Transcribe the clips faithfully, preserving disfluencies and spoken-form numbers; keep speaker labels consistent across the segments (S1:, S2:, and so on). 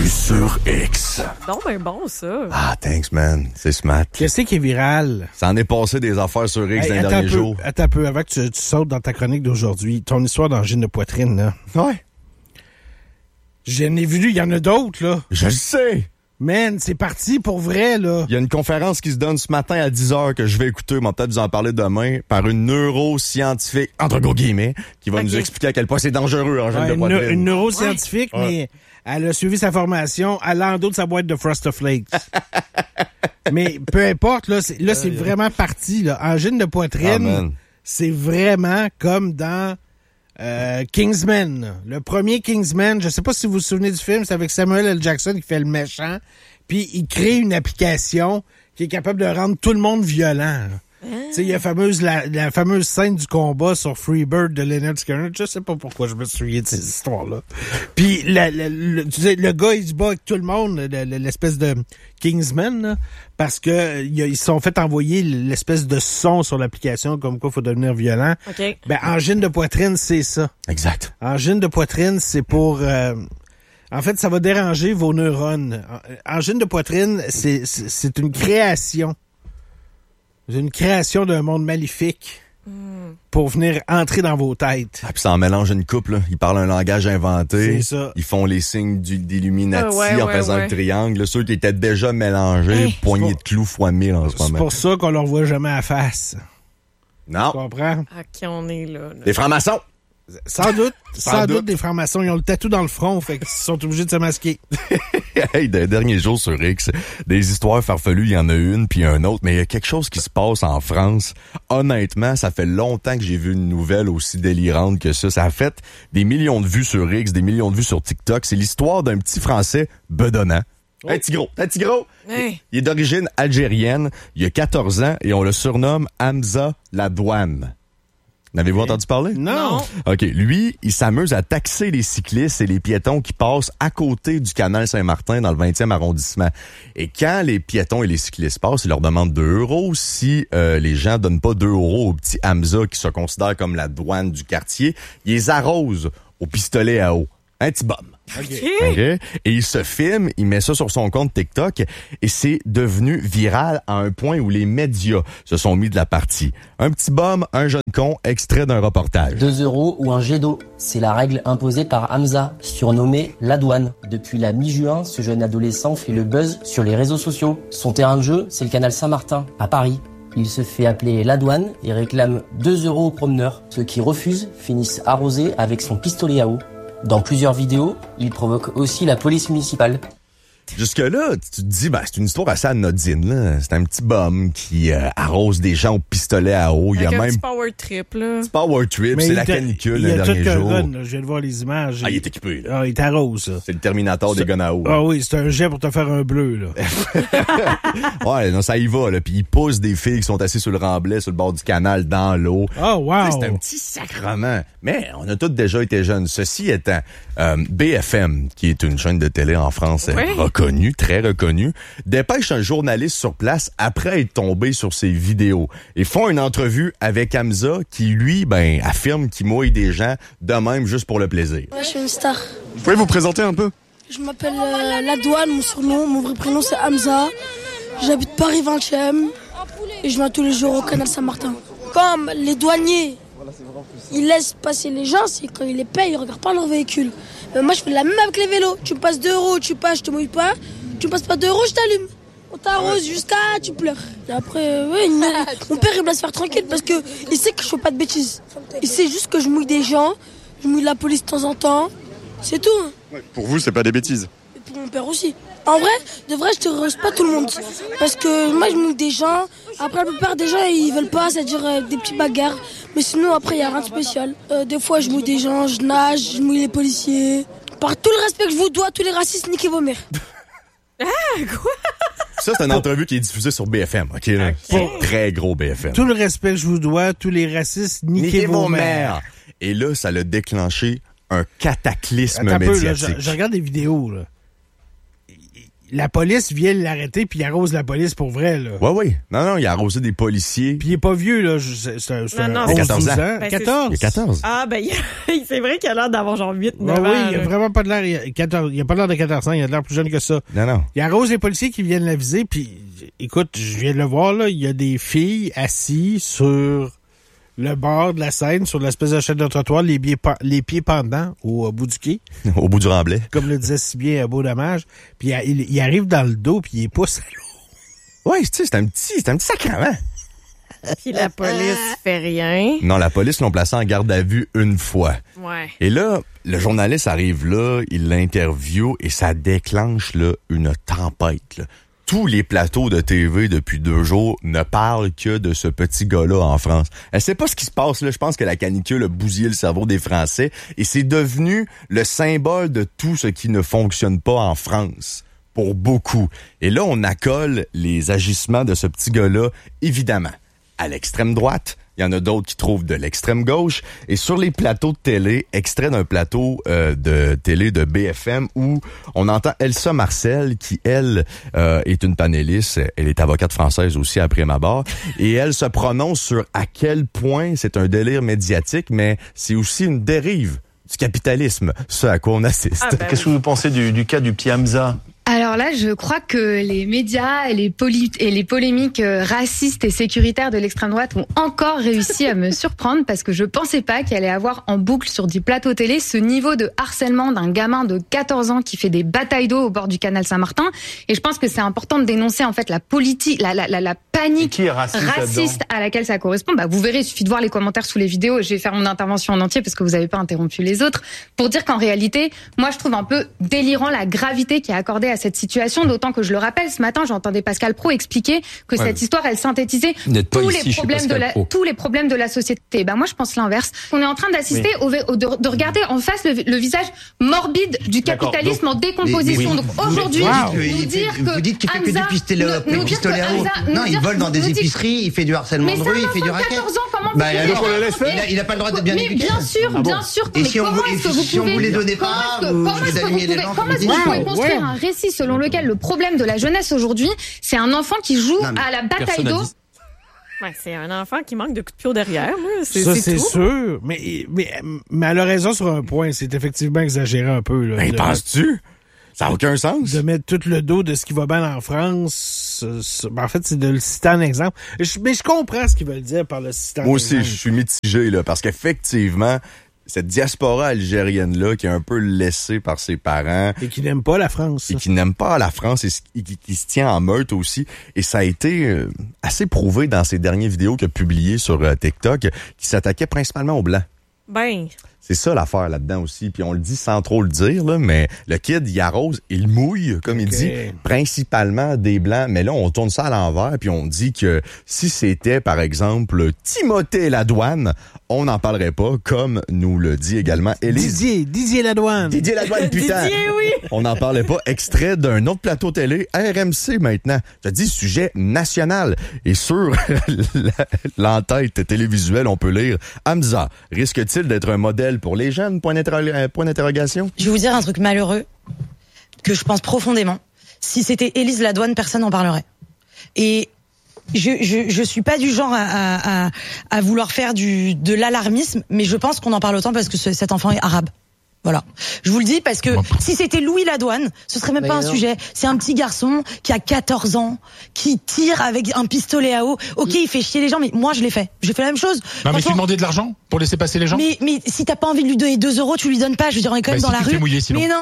S1: Actu sur X.
S2: Non, ben bon, ça.
S1: Ah, thanks, man. C'est smart.
S3: Qu'est-ce qui est viral?
S1: Ça en est passé des affaires sur X
S3: Hey,
S1: dans les
S3: attends
S1: derniers
S3: un peu,
S1: jours.
S3: Attends un peu, avant que tu, tu sautes dans ta chronique d'aujourd'hui. Ton histoire d'angine de poitrine, là.
S1: Ouais.
S3: J'en ai vu, il y en a d'autres, là.
S1: Je le sais.
S3: Man, c'est parti pour vrai, là.
S1: Il y a une conférence qui se donne ce matin à dix heures que je vais écouter, mais peut-être vous en parler demain, par une neuroscientifique, entre gros guillemets, qui va
S2: Okay.
S1: nous expliquer à quel point c'est dangereux, l'angine
S3: Ouais,
S1: de
S3: une,
S1: poitrine.
S3: une neuroscientifique,
S1: Ouais.
S3: mais elle a suivi sa formation à l'endos de sa boîte de Frosted Flakes. Mais peu importe, là, c'est, là, c'est vraiment parti, là. Angine de poitrine,
S1: Amen.
S3: c'est vraiment comme dans euh, Kingsman. Le premier Kingsman, je sais pas si vous vous souvenez du film, c'est avec Samuel L. Jackson qui fait le méchant, puis il crée une application qui est capable de rendre tout le monde violent. Tu sais, il y a fameuse, la, la fameuse scène du combat sur Freebird de Leonard Skinner. Je sais pas pourquoi je me souviens de ces histoires-là. Puis la, la, le, tu sais, le gars, il se bat avec tout le monde, le, le, l'espèce de Kingsman, là, parce que il a- ils se sont fait envoyer l'espèce de son sur l'application comme quoi il faut devenir violent.
S2: OK.
S3: Ben, angine de poitrine, c'est ça.
S1: Exact.
S3: Angine de poitrine, c'est pour... euh, en fait, ça va déranger vos neurones. En- Angine de poitrine, c'est, c'est, c'est une création. C'est une création d'un monde maléfique pour venir entrer dans vos têtes.
S1: Ah, puis ça en mélange une couple, là. Ils parlent un langage inventé.
S3: C'est ça.
S1: Ils font les signes du, d'Illuminati
S2: Ah, ouais,
S1: en
S2: ouais,
S1: faisant
S2: ouais.
S1: le triangle. Là, ceux qui étaient déjà mélangés,
S2: Hey,
S1: poignée
S3: c'est
S1: de clous fois mille en ce
S3: C'est
S1: moment.
S3: pour ça qu'on leur voit jamais à face.
S1: Non.
S3: Tu comprends?
S2: À qui on est là? là.
S1: Des francs-maçons.
S3: Sans doute,
S1: Sans
S3: sans doute,
S1: doute.
S3: des francs-maçons, ils ont le tatou dans le front, fait qu'ils sont obligés de se masquer.
S1: Hey, des derniers jours sur X, des histoires farfelues, il y en a une puis un autre, mais il y a quelque chose qui se passe en France. Honnêtement, ça fait longtemps que j'ai vu une nouvelle aussi délirante que ça. Ça a fait des millions de vues sur X, des millions de vues sur TikTok. C'est l'histoire d'un petit Français bedonnant.
S3: Oh.
S1: Un petit gros, un petit gros.
S2: Hey.
S1: Il est d'origine algérienne, il a quatorze ans et on le surnomme Hamza Ladouane. N'avez-vous entendu parler?
S3: Non.
S1: OK. Lui, il s'amuse à taxer les cyclistes et les piétons qui passent à côté du canal Saint-Martin dans le vingtième arrondissement. Et quand les piétons et les cyclistes passent, il leur demande deux euros. Si euh, les gens donnent pas deux euros au petit Hamza qui se considère comme la douane du quartier, il les arrose au pistolet à eau. Un petit bum.
S2: OK.
S1: OK? Et il se filme, il met ça sur son compte TikTok et c'est devenu viral à un point où les médias se sont mis de la partie. Un petit bum, un jeune con, extrait d'un reportage.
S4: deux euros ou un jet d'eau. C'est la règle imposée par Hamza, surnommé La Douane. Depuis la mi-juin, ce jeune adolescent fait le buzz sur les réseaux sociaux. Son terrain de jeu, c'est le canal Saint-Martin, à Paris. Il se fait appeler La Douane et réclame deux euros aux promeneurs. Ceux qui refusent finissent arrosés avec son pistolet à eau. Dans plusieurs vidéos, il provoque aussi la police municipale.
S1: Jusque-là, tu te dis, ben, c'est une histoire assez anodine, là. C'est un petit bum qui euh, arrose des gens au pistolet à eau. Il y a
S2: Avec un
S1: même
S2: petit power trip, là.
S1: power trip, c'est
S3: il
S1: la
S3: t'a-
S1: canicule
S3: il
S1: le
S3: y a tout
S1: dernier
S3: qu'un
S1: jour.
S3: gun, là. Je viens de voir les images.
S1: Ah, il est équipé, là.
S3: Ah, il t'arrose, ça.
S1: C'est le Terminator des guns à eau.
S3: Ah oui, c'est un jet pour te faire un bleu, là.
S1: Ouais, non, ça y va, là. Puis il pousse des filles qui sont assises sur le remblai, sur le bord du canal, dans l'eau.
S3: Oh, wow!
S1: Tu sais, c'est un petit sacrement. Mais on a tous déjà été jeunes. Ceci étant, euh, B F M, qui est une chaîne de télé en France
S2: Ouais.
S1: reconnue, très reconnue, dépêche un journaliste sur place après être tombé sur ses vidéos et font une entrevue avec Hamza qui, lui, ben, affirme qu'il mouille des gens de même juste pour le plaisir.
S5: Ouais, je suis une star.
S6: Vous pouvez vous présenter un peu?
S5: Je m'appelle euh, La Douane, mon surnom, mon vrai prénom c'est Hamza. J'habite Paris vingtième et je viens tous les jours au canal Saint-Martin. Comme les douaniers, ils laissent passer les gens, c'est quand ils les payent, ils regardent pas leur véhicule. Mais moi je fais la même avec les vélos. Tu me passes deux euros, tu passes, je te mouille pas. Tu me passes pas deux euros, je t'allume. On t'arrose jusqu'à tu pleures. Et après, euh, ouais, il me- mon père il me laisse faire tranquille parce que il sait que je fais pas de bêtises. Il sait juste que je mouille des gens, je mouille la police de temps en temps. C'est tout. Hein.
S6: Pour vous, c'est pas des bêtises.
S5: Et pour mon père aussi. En vrai, de vrai, je terrorise pas tout le monde. Parce que moi, je mouille des gens. Après, la plupart des gens, ils veulent pas, c'est-à-dire euh, des petits bagarres. Mais sinon, après, il y a rien de spécial. Euh, des fois, je mouille des gens, je nage, je mouille les policiers. Par tout le respect que je vous dois, tous les racistes, niquez vos mères.
S2: Quoi?
S1: Ça, c'est une entrevue qui est diffusée sur B F M, OK? Là? C'est très gros B F M.
S3: Tout le respect que je vous dois, tous les racistes, niquez, vos mères.
S1: Et là, ça l'a déclenché un cataclysme
S3: Attends un peu, là,
S1: médiatique.
S3: je, je regarde des vidéos, là. Il, la police vient l'arrêter puis il arrose la police pour vrai, là.
S1: Ouais, oui. Non, non, il a arrosé des policiers.
S3: Puis il est pas vieux, là. C'est, c'est un, c'est
S2: Non, non,
S3: un
S2: c'est
S1: quatorze ans.
S3: Ben,
S2: Ben,
S3: quatorze?
S1: Il a quatorze.
S2: Ah, ben, il- c'est vrai qu'il a l'air d'avoir genre huit,
S3: Ouais,
S2: neuf
S3: oui,
S2: ans.
S3: il a
S2: là.
S3: vraiment pas de l'air. Il a, quatorze, il a pas l'air de quatorze ans, il a de l'air plus jeune que ça.
S1: Non, non.
S3: Il arrose les policiers qui viennent la viser, puis écoute, je viens de le voir, là, il y a des filles assises sur le bord de la Seine, sur l'espèce de chaîne de trottoir, les pieds, les pieds pendants au, au bout du quai,
S1: Au bout du remblai.
S3: comme le disait si bien Beau Dommage. Puis il, il arrive dans le dos, puis il est pousse à l'eau.
S1: Ouais, tu sais, c'est un petit, c'est un petit sacrement.
S2: Puis la police fait rien.
S1: Non, la police l'ont placé en garde à vue une fois.
S2: Ouais.
S1: Et là, le journaliste arrive là, il l'interviewe et ça déclenche là une tempête, là. Tous les plateaux de T V depuis deux jours ne parlent que de ce petit gars-là en France. Elle sait pas ce qui se passe là. Je pense que la canicule a bousillé le cerveau des Français et c'est devenu le symbole de tout ce qui ne fonctionne pas en France. Pour beaucoup. Et là, on accole les agissements de ce petit gars-là, évidemment, à l'extrême droite. Il y en a d'autres qui trouvent de l'extrême gauche. Et sur les plateaux de télé, extrait d'un plateau euh, de télé de B F M où on entend Elsa Marcel, qui, elle, euh, est une panéliste. Elle est avocate française aussi après ma barre. Et elle se prononce sur à quel point c'est un délire médiatique, mais c'est aussi une dérive du capitalisme, ce à quoi on assiste.
S2: Ah, ben
S7: Qu'est-ce que vous pensez du, du cas du petit Hamza ?
S8: Alors là, je crois que les médias et les, poli- et les polémiques euh, racistes et sécuritaires de l'extrême droite ont encore réussi à me surprendre parce que je pensais pas qu'il allait avoir en boucle sur des plateaux télé ce niveau de harcèlement d'un gamin de quatorze ans qui fait des batailles d'eau au bord du canal Saint-Martin. Et je pense que c'est important de dénoncer en fait la politique, la, la, la, la panique
S7: Qui est raciste,
S8: raciste à laquelle ça correspond. Bah, vous verrez, il suffit de voir les commentaires sous les vidéos. Je vais faire mon intervention en entier parce que vous n'avez pas interrompu les autres. Pour dire qu'en réalité, moi, je trouve un peu délirant la gravité qui est accordée à cette situation, d'autant que je le rappelle, ce matin, j'entendais Pascal Praud expliquer que
S9: Ouais,
S8: cette histoire, elle synthétisait
S9: n'êtes pas
S8: tous
S9: ici
S8: les
S9: chez
S8: problèmes de
S9: Pascal
S8: la,
S9: Praud.
S8: tous les problèmes de la société. Ben, moi, je pense l'inverse. On est en train d'assister au, au- de, de regarder en face le, le visage morbide du
S7: D'accord,
S8: capitalisme en décomposition.
S7: oui.
S8: Donc, aujourd'hui,
S3: Wow.
S8: nous dire que
S10: Vous dites qu'il fait que du
S8: Hamza-
S10: pistolet,
S8: nous- nous
S10: du
S8: dire
S10: pistolet
S8: que
S10: à eau.
S8: Hamza- nous
S10: Non, il
S8: dire-
S10: vole dans des
S8: nous dire-
S10: épiceries, il fait du harcèlement
S8: Mais
S10: de
S8: c'est
S10: rue,
S8: un
S10: il fait du
S8: enfant de
S10: racket.
S8: quatorze ans, comment
S10: Bah,
S8: vous
S10: alors,
S8: pouvez
S7: on le laisse faire
S10: il, a, il a pas le droit d'être bien
S8: Mais
S10: éduqué.
S8: bien sûr,
S7: Ah bon
S8: bien sûr.
S10: Et
S8: mais
S10: si on
S8: comment
S10: vous-
S8: est-ce que vous
S10: si on
S8: pouvez,
S10: vous les donnait
S8: comment
S10: pas,
S8: est-ce que-
S10: vous-
S8: comment
S10: vous
S8: est-ce que vous
S10: allumez les
S8: pouvez,
S10: lampes,
S8: comment est-ce que
S10: vous
S8: vous pouvez
S3: dites-
S8: construire
S3: Ouais.
S8: un récit selon lequel le problème de la jeunesse aujourd'hui, c'est un enfant qui joue
S10: Non, mais
S8: à la bataille
S9: personne n'a
S8: d'eau?
S9: dit-
S2: Ouais, c'est un enfant qui manque de coups de pied au derrière, moi. C'est,
S3: Ça,
S2: c'est
S3: c'est
S2: tout.
S3: sûr. Mais, mais, mais elle a raison sur un point. C'est effectivement exagéré un peu. Là,
S1: Ben,
S3: de,
S1: penses-tu? Ça n'a aucun sens.
S3: de mettre tout le dos de ce qui va bien en France. euh, c'est- ben, en fait, c'est de le citer en exemple. Je- mais je comprends ce qu'ils veulent dire par le citer en
S1: Moi aussi, je
S3: exemple.
S1: suis mitigé, là, parce qu'effectivement, cette diaspora algérienne-là, qui est un peu laissée par ses parents,
S3: Et qui n'aiment pas la France.
S1: et qui n'aime pas la France et, s- et qui, qui se tient en meute aussi. Et ça a été euh, assez prouvé dans ses dernières vidéos qu'il a publiées sur euh, TikTok, qui s'attaquait principalement aux Blancs.
S2: Ben,
S1: C'est ça l'affaire là-dedans aussi. Puis on le dit sans trop le dire, là, mais le kid, il arrose, il mouille, comme il
S3: Ok.
S1: dit, principalement des Blancs. Mais là, on tourne ça à l'envers, puis on dit que si c'était, par exemple, Timothée Ladouane, on n'en parlerait pas, comme nous le dit également Élise.
S3: Didier, Didier Ladouane.
S1: Didier Ladouane, putain!
S2: Didier, oui!
S1: On n'en parlait pas. Extrait d'un autre plateau télé, R M C maintenant. Je te dis, sujet national. Et sur la- l'entête télévisuelle, on peut lire « Hamza risque-t-il d'être un modèle pour les jeunes? » Point d'interro- euh, point d'interrogation.
S11: Je vais vous dire un truc malheureux que je pense profondément. Si c'était Élise Ladouane, personne n'en parlerait. Et je, je, je suis pas du genre à, à, à, à vouloir faire du, de l'alarmisme, mais je pense qu'on en parle autant parce que ce- cet enfant est arabe. Voilà. Je vous le dis parce que si c'était Louis Ladouane, ce serait même
S4: Mais
S11: pas un
S4: non.
S11: sujet. C'est un petit garçon qui a quatorze ans, qui tire avec un pistolet à eau. Ok, il fait chier les gens, mais moi je l'ai fait. J'ai fait la même chose.
S9: Non, mais tu
S11: Franchement,
S9: demandais de l'argent pour laisser passer les gens?
S11: mais, mais si t'as pas envie de lui donner deux euros, tu lui donnes pas. Je veux dire, on est quand
S9: Bah,
S11: même
S9: si
S11: dans la
S9: tu te
S11: rue.
S9: fais mouiller, sinon.
S11: Mais non.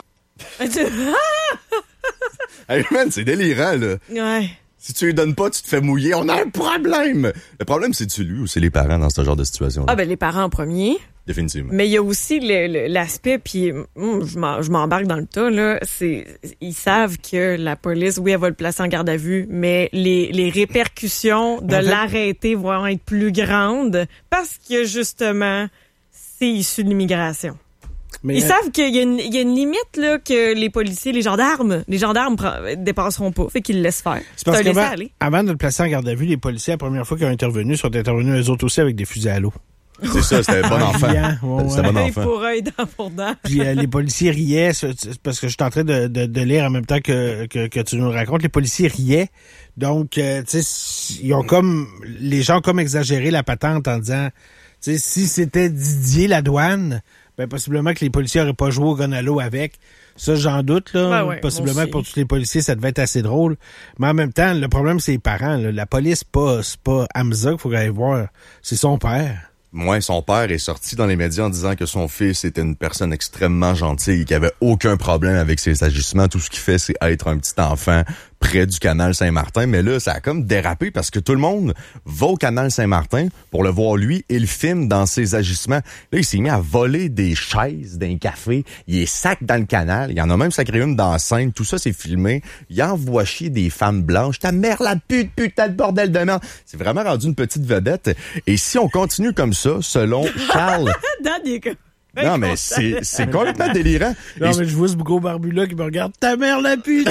S1: Hey man, c'est délirant, là.
S2: Ouais.
S1: Si tu lui donnes pas, tu te fais mouiller. On a un problème. Le problème, c'est-tu lui ou c'est les parents dans ce genre de situation?
S2: Ah, ben, les parents en premier.
S1: Définitivement.
S2: Mais il y a aussi le- le- l'aspect, puis hum, je m'en- je m'embarque dans le tas, là. C'est, ils savent que la police, oui, elle va le placer en garde à vue, mais les, les répercussions de
S3: En fait-
S2: l'arrêter vont être plus grandes parce que, justement, c'est issu de l'immigration.
S3: Mais,
S2: Ils
S3: euh,
S2: savent qu'il y a, une, il y a une limite là que les policiers, les gendarmes, les gendarmes pre- dépasseront pas, fait qu'ils le laissent faire.
S3: C'est parce
S2: un laisser
S3: qu'avant
S2: aller.
S3: avant de le placer en garde à vue, les policiers, la première fois qu'ils ont intervenu, sont intervenus eux autres aussi avec des fusils à l'eau.
S1: C'est ça, c'était un bon enfant.
S3: Riant, ouais,
S1: C'était un bon
S2: Œil
S1: enfant.
S2: pour œil, dent pour dent.
S3: Puis euh, les policiers riaient, parce que je suis en train de, de, de lire en même temps que, que, que tu nous le racontes, les policiers riaient. Donc, euh, tu sais, ils ont comme, les gens ont comme exagéré la patente en disant, tu sais, si c'était Didier Ladouane, ben possiblement que les policiers n'auraient pas joué au Gonalo avec. Ça, j'en doute, là.
S2: Ben ouais,
S3: possiblement que pour tous les policiers, ça devait être assez drôle. Mais en même temps, le problème, c'est les parents. Là. La police, c'est pas, c'est pas Hamza qu'il faut aller voir. C'est son père.
S1: Moi, son père est sorti dans les médias en disant que son fils était une personne extrêmement gentille et qu'il avait aucun problème avec ses agissements. Tout ce qu'il fait, c'est être un petit enfant près du canal Saint-Martin. Mais là, ça a comme dérapé parce que tout le monde va au canal Saint-Martin pour le voir lui et le filme dans ses agissements. Là, il s'est mis à voler des chaises d'un café. Il est sac dans le canal. Il y en a même sacré une dans la scène. Tout ça, c'est filmé. Il envoie chier des femmes blanches. Ta mère, la pute, putain de bordel de merde. C'est vraiment rendu une petite vedette. Et si on continue comme ça, selon Charles...
S2: Dan, il est comme...
S1: Non, mais c'est, c'est complètement délirant.
S3: Non,
S1: Et
S3: mais je vois ce gros barbu-là qui me regarde. Ta mère, la pute!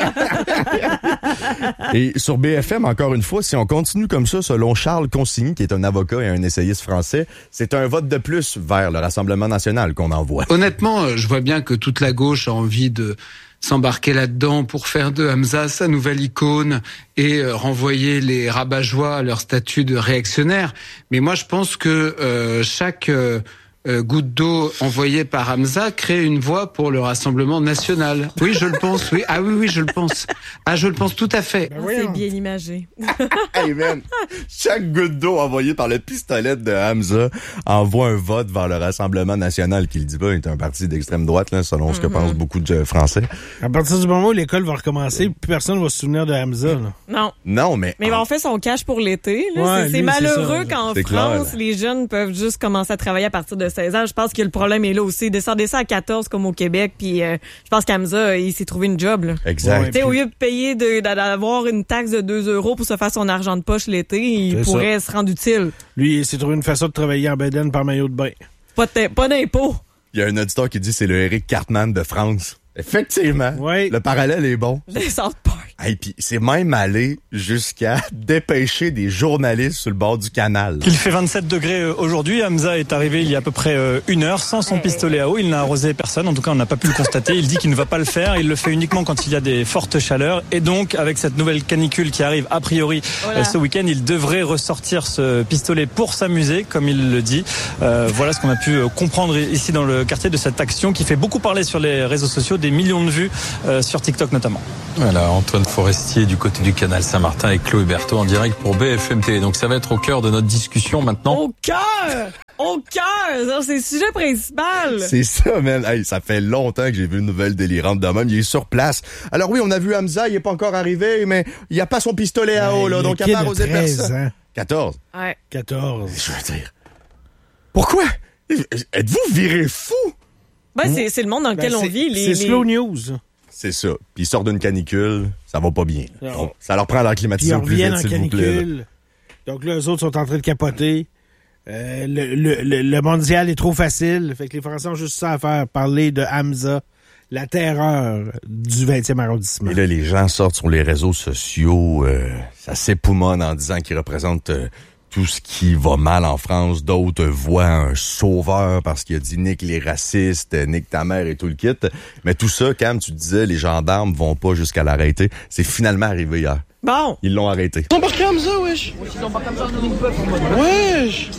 S1: Et sur B F M, encore une fois, si on continue comme ça, selon Charles Consigny, qui est un avocat et un essayiste français, c'est un vote de plus vers le Rassemblement national qu'on envoie.
S10: Honnêtement, je vois bien que toute la gauche a envie de s'embarquer là-dedans pour faire de Hamza sa nouvelle icône et euh, renvoyer les rabat-joie à leur statut de réactionnaire. Mais moi, je pense que euh, chaque... Euh, Euh, goutte d'eau envoyée par Hamza crée une voie pour le Rassemblement national. Oui, je le pense, oui. Ah oui, oui, je le pense. Ah, je le pense tout à fait.
S2: Ben c'est bien imagé.
S1: Hey man, chaque goutte d'eau envoyée par le pistolet de Hamza envoie un vote vers le Rassemblement national, qui le dit pas, est un parti d'extrême droite, là, selon ce que
S2: Mm-hmm.
S1: pensent beaucoup de Français.
S3: À partir du moment où l'école va recommencer, plus personne va se souvenir de Hamza. Là.
S2: Non.
S1: Non, mais...
S2: Mais on fait son cash pour l'été. Là.
S3: Ouais,
S2: c'est, c'est
S3: lui,
S2: malheureux
S3: c'est ça.
S2: qu'en
S1: C'est
S2: France,
S1: clair,
S2: les jeunes peuvent juste commencer à travailler à partir de seize ans. Je pense que le problème est là aussi. Descendez ça à quatorze comme au Québec, puis euh, je pense qu'Hamza, il s'est trouvé une job. Là.
S1: Exact.
S2: Tu sais, au lieu de payer de, d'avoir une taxe de deux euros pour se faire son argent de poche l'été, il
S3: C'est
S2: pourrait se rendre utile.
S3: Lui, il s'est trouvé une façon de travailler en bedaine par maillot de bain.
S2: Pas, de, pas d'impôt.
S1: Il y a un auditeur qui dit que c'est le Eric Cartman de France. Effectivement.
S3: Oui.
S1: Le parallèle est bon.
S2: De South Park.
S1: Et puis c'est même allé jusqu'à dépêcher des journalistes sur le bord du canal.
S12: Il fait vingt-sept degrés aujourd'hui. Hamza est arrivé il y a à peu près une heure sans son pistolet à eau. Il n'a arrosé personne. En tout cas, on n'a pas pu le constater. Il dit qu'il ne va pas le faire. Il le fait uniquement quand il y a des fortes chaleurs. Et donc, avec cette nouvelle canicule qui arrive a priori voilà. ce week-end, il devrait ressortir ce pistolet pour s'amuser, comme il le dit. Euh, voilà ce qu'on a pu comprendre ici dans le quartier de cette action qui fait beaucoup parler sur les réseaux sociaux, des millions de vues euh, sur TikTok notamment.
S13: Voilà, Antoine Forestier du côté du canal Saint-Martin et Chloé Berthaud en direct pour B F M Télé. Donc ça va être au cœur de notre discussion maintenant.
S2: Au cœur! Au cœur! C'est le sujet principal!
S1: C'est ça, man. Hey, ça fait longtemps que j'ai vu une nouvelle délirante de même. Il est sur place. Alors oui, on a vu Hamza, il est pas encore arrivé, mais il n'y a pas son pistolet à eau, là, donc il n'y a pas arrosé personne.
S3: Ans.
S1: quatorze.
S2: Ouais.
S3: quatorze.
S1: Je veux dire. Pourquoi? Êtes-vous viré fou?
S2: Ben, c'est, c'est le monde dans lequel
S3: Ben,
S2: on vit. Les,
S3: c'est
S2: les...
S3: slow news.
S1: C'est ça. Puis ils sortent d'une canicule, ça va pas bien. Donc, ça leur prend leur
S3: Puis ils
S1: climatisation plus
S3: reviennent
S1: vite,
S3: en
S1: s'il vous plaît.
S3: canicule. Donc là, eux autres sont en train de capoter. Euh, le, le, le, le mondial est trop facile. Fait que les Français ont juste ça à faire, parler de Hamza, la terreur du vingtième arrondissement.
S1: Et là, les gens sortent sur les réseaux sociaux, euh, ça s'époumonne en disant qu'ils représentent euh, tout ce qui va mal en France. D'autres voient un sauveur parce qu'il a dit « nique les racistes, nique ta mère » et tout le kit. Mais tout ça, Cam, tu disais, les gendarmes vont pas jusqu'à l'arrêter. C'est finalement arrivé hier.
S2: Bon.
S1: Ils l'ont arrêté.
S14: Ils embarquent Hamza, wesh. Ils embarquent Hamza après une puff. Wesh.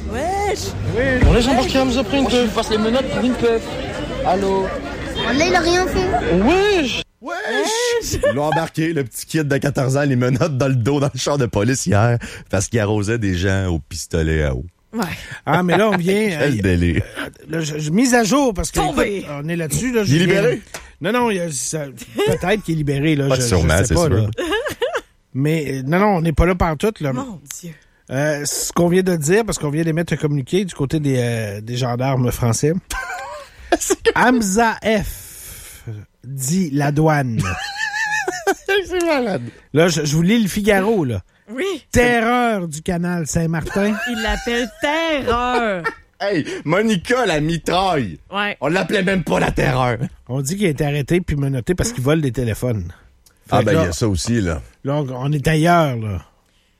S2: Wesh.
S14: On laisse embarquer Hamza après une puff. Je passe les menottes pour une puff. Allô.
S15: Là, il a rien fait.
S14: Wesh.
S1: Wesh! Ils l'ont embarqué, le petit kid de quatorze ans, les menottes dans le dos dans le char de police hier, parce qu'il arrosait des gens au pistolet à eau.
S2: Ouais.
S3: Ah, mais là, on vient...
S1: Quel
S3: euh,
S1: délire.
S3: Là, je, je mise à jour, parce que écoute, on est là-dessus. Là,
S1: il est libéré?
S3: Non, non, il y a, ça, peut-être qu'il est libéré. Là,
S1: pas
S3: je,
S1: sûrement,
S3: je sais
S1: c'est
S3: pas,
S1: sûr.
S3: là. Mais non, non, on n'est pas là partout. Là.
S2: Mon Dieu.
S3: Euh, ce qu'on vient de dire, parce qu'on vient d'émettre un communiqué du côté des, euh, des gendarmes français. Hamza F. dit la douane.
S1: C'est malade.
S3: Là, je, je vous lis le Figaro, là.
S2: Oui.
S3: Terreur du canal Saint-Martin.
S2: Il l'appelle Terreur.
S1: Hey, Monica la mitraille.
S2: Ouais.
S1: On l'appelait même pas la terreur.
S3: On dit qu'il a été arrêté puis menotté parce qu'il vole des téléphones. Fait
S1: Ah
S3: que
S1: ben, il
S3: là,
S1: y a ça aussi, là.
S3: là, on, on est ailleurs, là.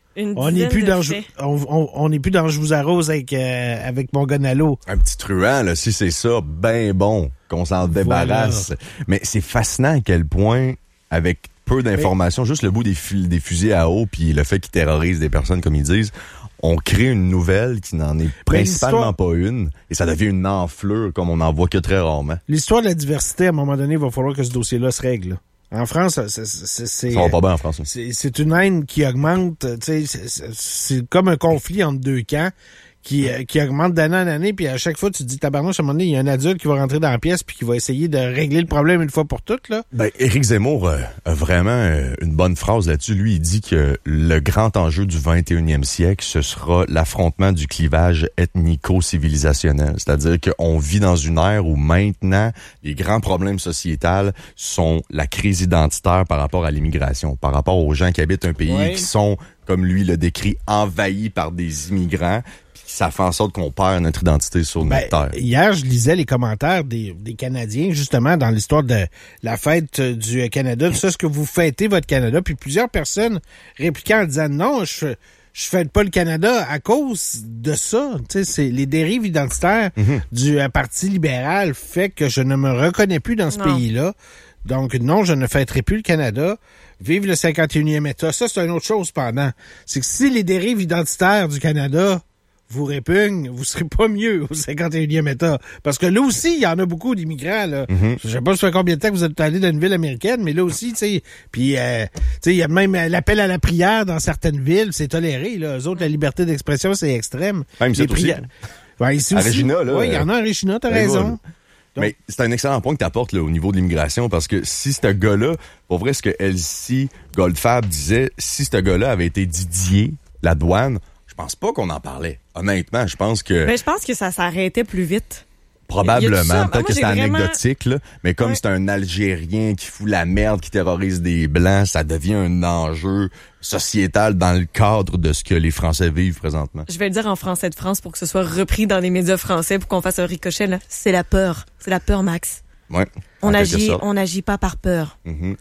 S2: Une
S3: on n'est plus dans on, on, on n'est plus dans Je vous arrose avec euh, avec mon gonalo.
S1: Un petit truand, là, si c'est ça, ben bon, qu'on s'en débarrasse. Voilà. Mais c'est fascinant à quel point, avec peu d'informations, mais... juste le bout des, fu- des fusils à eau, puis le fait qu'ils terrorisent des personnes, comme ils disent, on crée une nouvelle qui n'en est principalement pas une, et ça devient une enflure comme on n'en voit que très rarement.
S3: L'histoire de la diversité, à un moment donné, il va falloir que ce dossier-là se règle, là. En France, c'est, c'est, c'est,
S1: ça va pas bien en France.
S3: C'est, c'est une haine qui augmente. C'est, c'est, c'est comme un conflit entre deux camps qui, qui augmente d'année en année. Puis à chaque fois, tu te dis, tabarnouche, à un moment donné, il y a un adulte qui va rentrer dans la pièce puis qui va essayer de régler le problème une fois pour toutes. Là.
S1: Ben, Éric Zemmour euh, a vraiment euh, une bonne phrase là-dessus. Lui, il dit que le grand enjeu du vingt et unième siècle, ce sera l'affrontement du clivage ethnico-civilisationnel. C'est-à-dire qu'on vit dans une ère où maintenant, les grands problèmes sociétals sont la crise identitaire par rapport à l'immigration, par rapport aux gens qui habitent un pays ouais. qui sont, comme lui le décrit, envahis par des immigrants. Ça fait en sorte qu'on perd notre identité sur notre
S3: ben,
S1: terre.
S3: Hier, je lisais les commentaires des, des Canadiens, justement, dans l'histoire de la fête du Canada. Tout ça, ce que vous fêtez votre Canada. Puis plusieurs personnes répliquaient en disant non, je je fête pas le Canada à cause de ça. Tu sais, c'est les dérives identitaires mm-hmm. du Parti libéral fait que je ne me reconnais plus dans ce non. pays-là. Donc, non, je ne fêterai plus le Canada. Vive le cinquante et unième État. Ça, c'est une autre chose, pendant. C'est que si les dérives identitaires du Canada vous répugnent, vous serez pas mieux au cinquante et unième État. Parce que là aussi, il y en a beaucoup d'immigrants, là. Mm-hmm. Je sais pas ça fait combien de temps que vous êtes allé dans une ville américaine, mais là aussi, tu sais, puis, euh, tu sais, il y a même l'appel à la prière dans certaines villes, c'est toléré, là. Eux autres, la liberté d'expression, c'est extrême.
S1: Même ça aussi.
S3: Ouais, ici
S1: à
S3: aussi.
S1: Regina, là.
S3: Oui, il y en a à Regina, t'as raison. Donc,
S1: mais c'est un excellent point que tu apportes là, au niveau de l'immigration, parce que si ce gars-là, pour vrai, ce que Elsie Goldfarb disait, si ce gars-là avait été Didier Ladouane, je pense pas qu'on en parlait. Honnêtement, je pense que...
S2: Mais je pense que ça s'arrêtait plus vite.
S1: Probablement. Peut-être que c'est
S2: vraiment...
S1: anecdotique, là. Mais comme ouais. c'est un Algérien qui fout la merde, qui terrorise des Blancs, ça devient un enjeu sociétal dans le cadre de ce que les Français vivent présentement.
S2: Je vais le dire en français de France pour que ce soit repris dans les médias français pour qu'on fasse un ricochet, là. C'est la peur. C'est la peur, Max.
S1: Ouais.
S2: On agit, on n'agit pas par peur.
S1: Mm-hmm.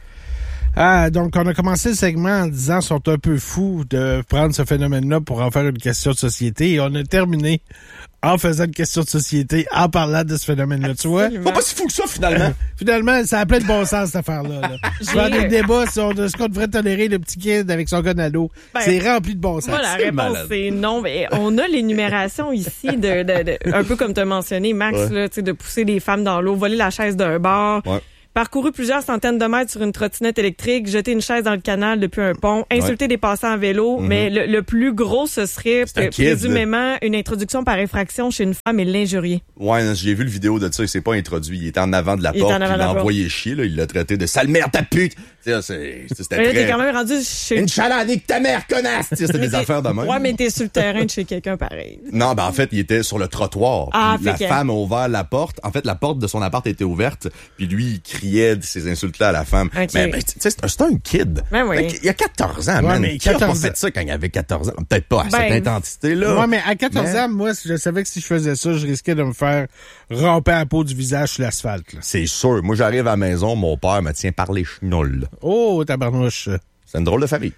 S3: Ah, donc on a commencé le segment en disant sont un peu fous de prendre ce phénomène-là pour en faire une question de société et on a terminé en faisant une question de société, en parlant de ce phénomène-là, tu vois.
S1: Pas pas si fou que ça, finalement.
S3: Finalement, ça a plein de bon sens, cette affaire-là. Là. Je vais avoir des débats sur ce qu'on devrait tolérer le petit kid avec son gonado. Ben, c'est rempli de bon sens.
S2: Moi, la réponse, malade. C'est non. Mais on a l'énumération ici de, de, de un peu comme tu as mentionné, Max, ouais. là, de pousser des femmes dans l'eau, voler la chaise d'un bar. Ouais. Parcouru plusieurs centaines de mètres sur une trottinette électrique, jeter une chaise dans le canal depuis un pont, insulter ouais. des passants en vélo, mm-hmm. mais le, le plus gros, ce serait p- présumément une introduction par effraction chez une femme et l'injurier.
S1: Ouais, j'ai vu le vidéo de ça, il s'est pas introduit. Il était en avant de la il porte, il l'a envoyé chier, là, il l'a traité de sale merde ta pute. C'est, c'est, c'était
S2: mais là,
S1: très...
S2: t'es quand même rendu chez...
S1: Une chalandée que ta mère connasse! C'était des affaires de même.
S2: Ouais, mais t'es sur le terrain de chez quelqu'un pareil.
S1: Non, ben en fait, il était sur le trottoir.
S2: Ah,
S1: la
S2: que...
S1: femme a ouvert la porte. En fait, la porte de son appart était ouverte, puis lui, il criait de ces insultes-là à la femme. Okay. Mais ben, tu sais, c'est, c'est un kid.
S2: Ben oui.
S1: Il y a quatorze ans, ouais, man. Mais qui a pas fait ça quand il avait quatorze ans? Peut-être pas à ben, cette intensité-là.
S3: Ouais, mais à quatorze mais... ans, moi, je savais que si je faisais ça, je risquais de me faire ramper la peau du visage sur l'asphalte. Là.
S1: C'est sûr. Moi, j'arrive à la maison, mon père me tient par les chenolles.
S3: Oh, tabarnouche.
S1: C'est une drôle de famille.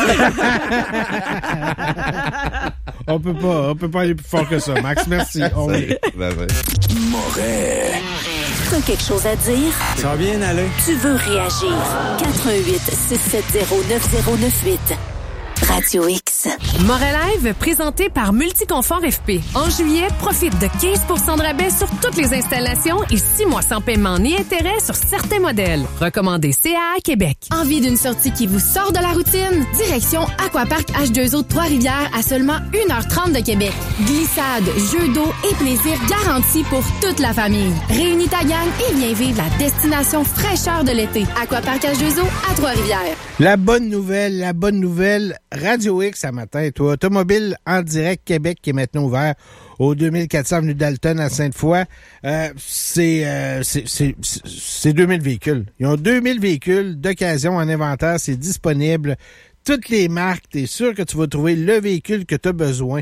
S3: on peut pas, on peut pas aller plus fort que ça, Max. Merci. On est...
S1: ben, ben.
S16: Moret. T'as quelque chose à dire?
S17: Ça va bien aller.
S16: Tu veux réagir? quatre un huit, six sept zéro, neuf zéro neuf huit. Radio X.
S18: Moret Live, présenté par Multiconfort F P. En juillet, profite de quinze pour cent de rabais sur toutes les installations et six mois sans paiement ni intérêt sur certains modèles. Recommandé C A A Québec.
S19: Envie d'une sortie qui vous sort de la routine? Direction Aquapark H deux O de Trois-Rivières à seulement une heure trente de Québec. Glissade, jeux d'eau et plaisir garantis pour toute la famille. Réunis ta gang et viens vivre la destination fraîcheur de l'été. Aquapark H deux O à Trois-Rivières.
S3: La bonne nouvelle, la bonne nouvelle, Radio X à matin, toi. Automobile en direct Québec qui est maintenant ouvert au deux mille quatre cents avenue Dalton à Sainte-Foy. Euh, c'est, euh, c'est, c'est, c'est deux mille véhicules. Ils ont deux mille véhicules d'occasion en inventaire. C'est disponible. Toutes les marques, t'es sûr que tu vas trouver le véhicule que tu as besoin. Tu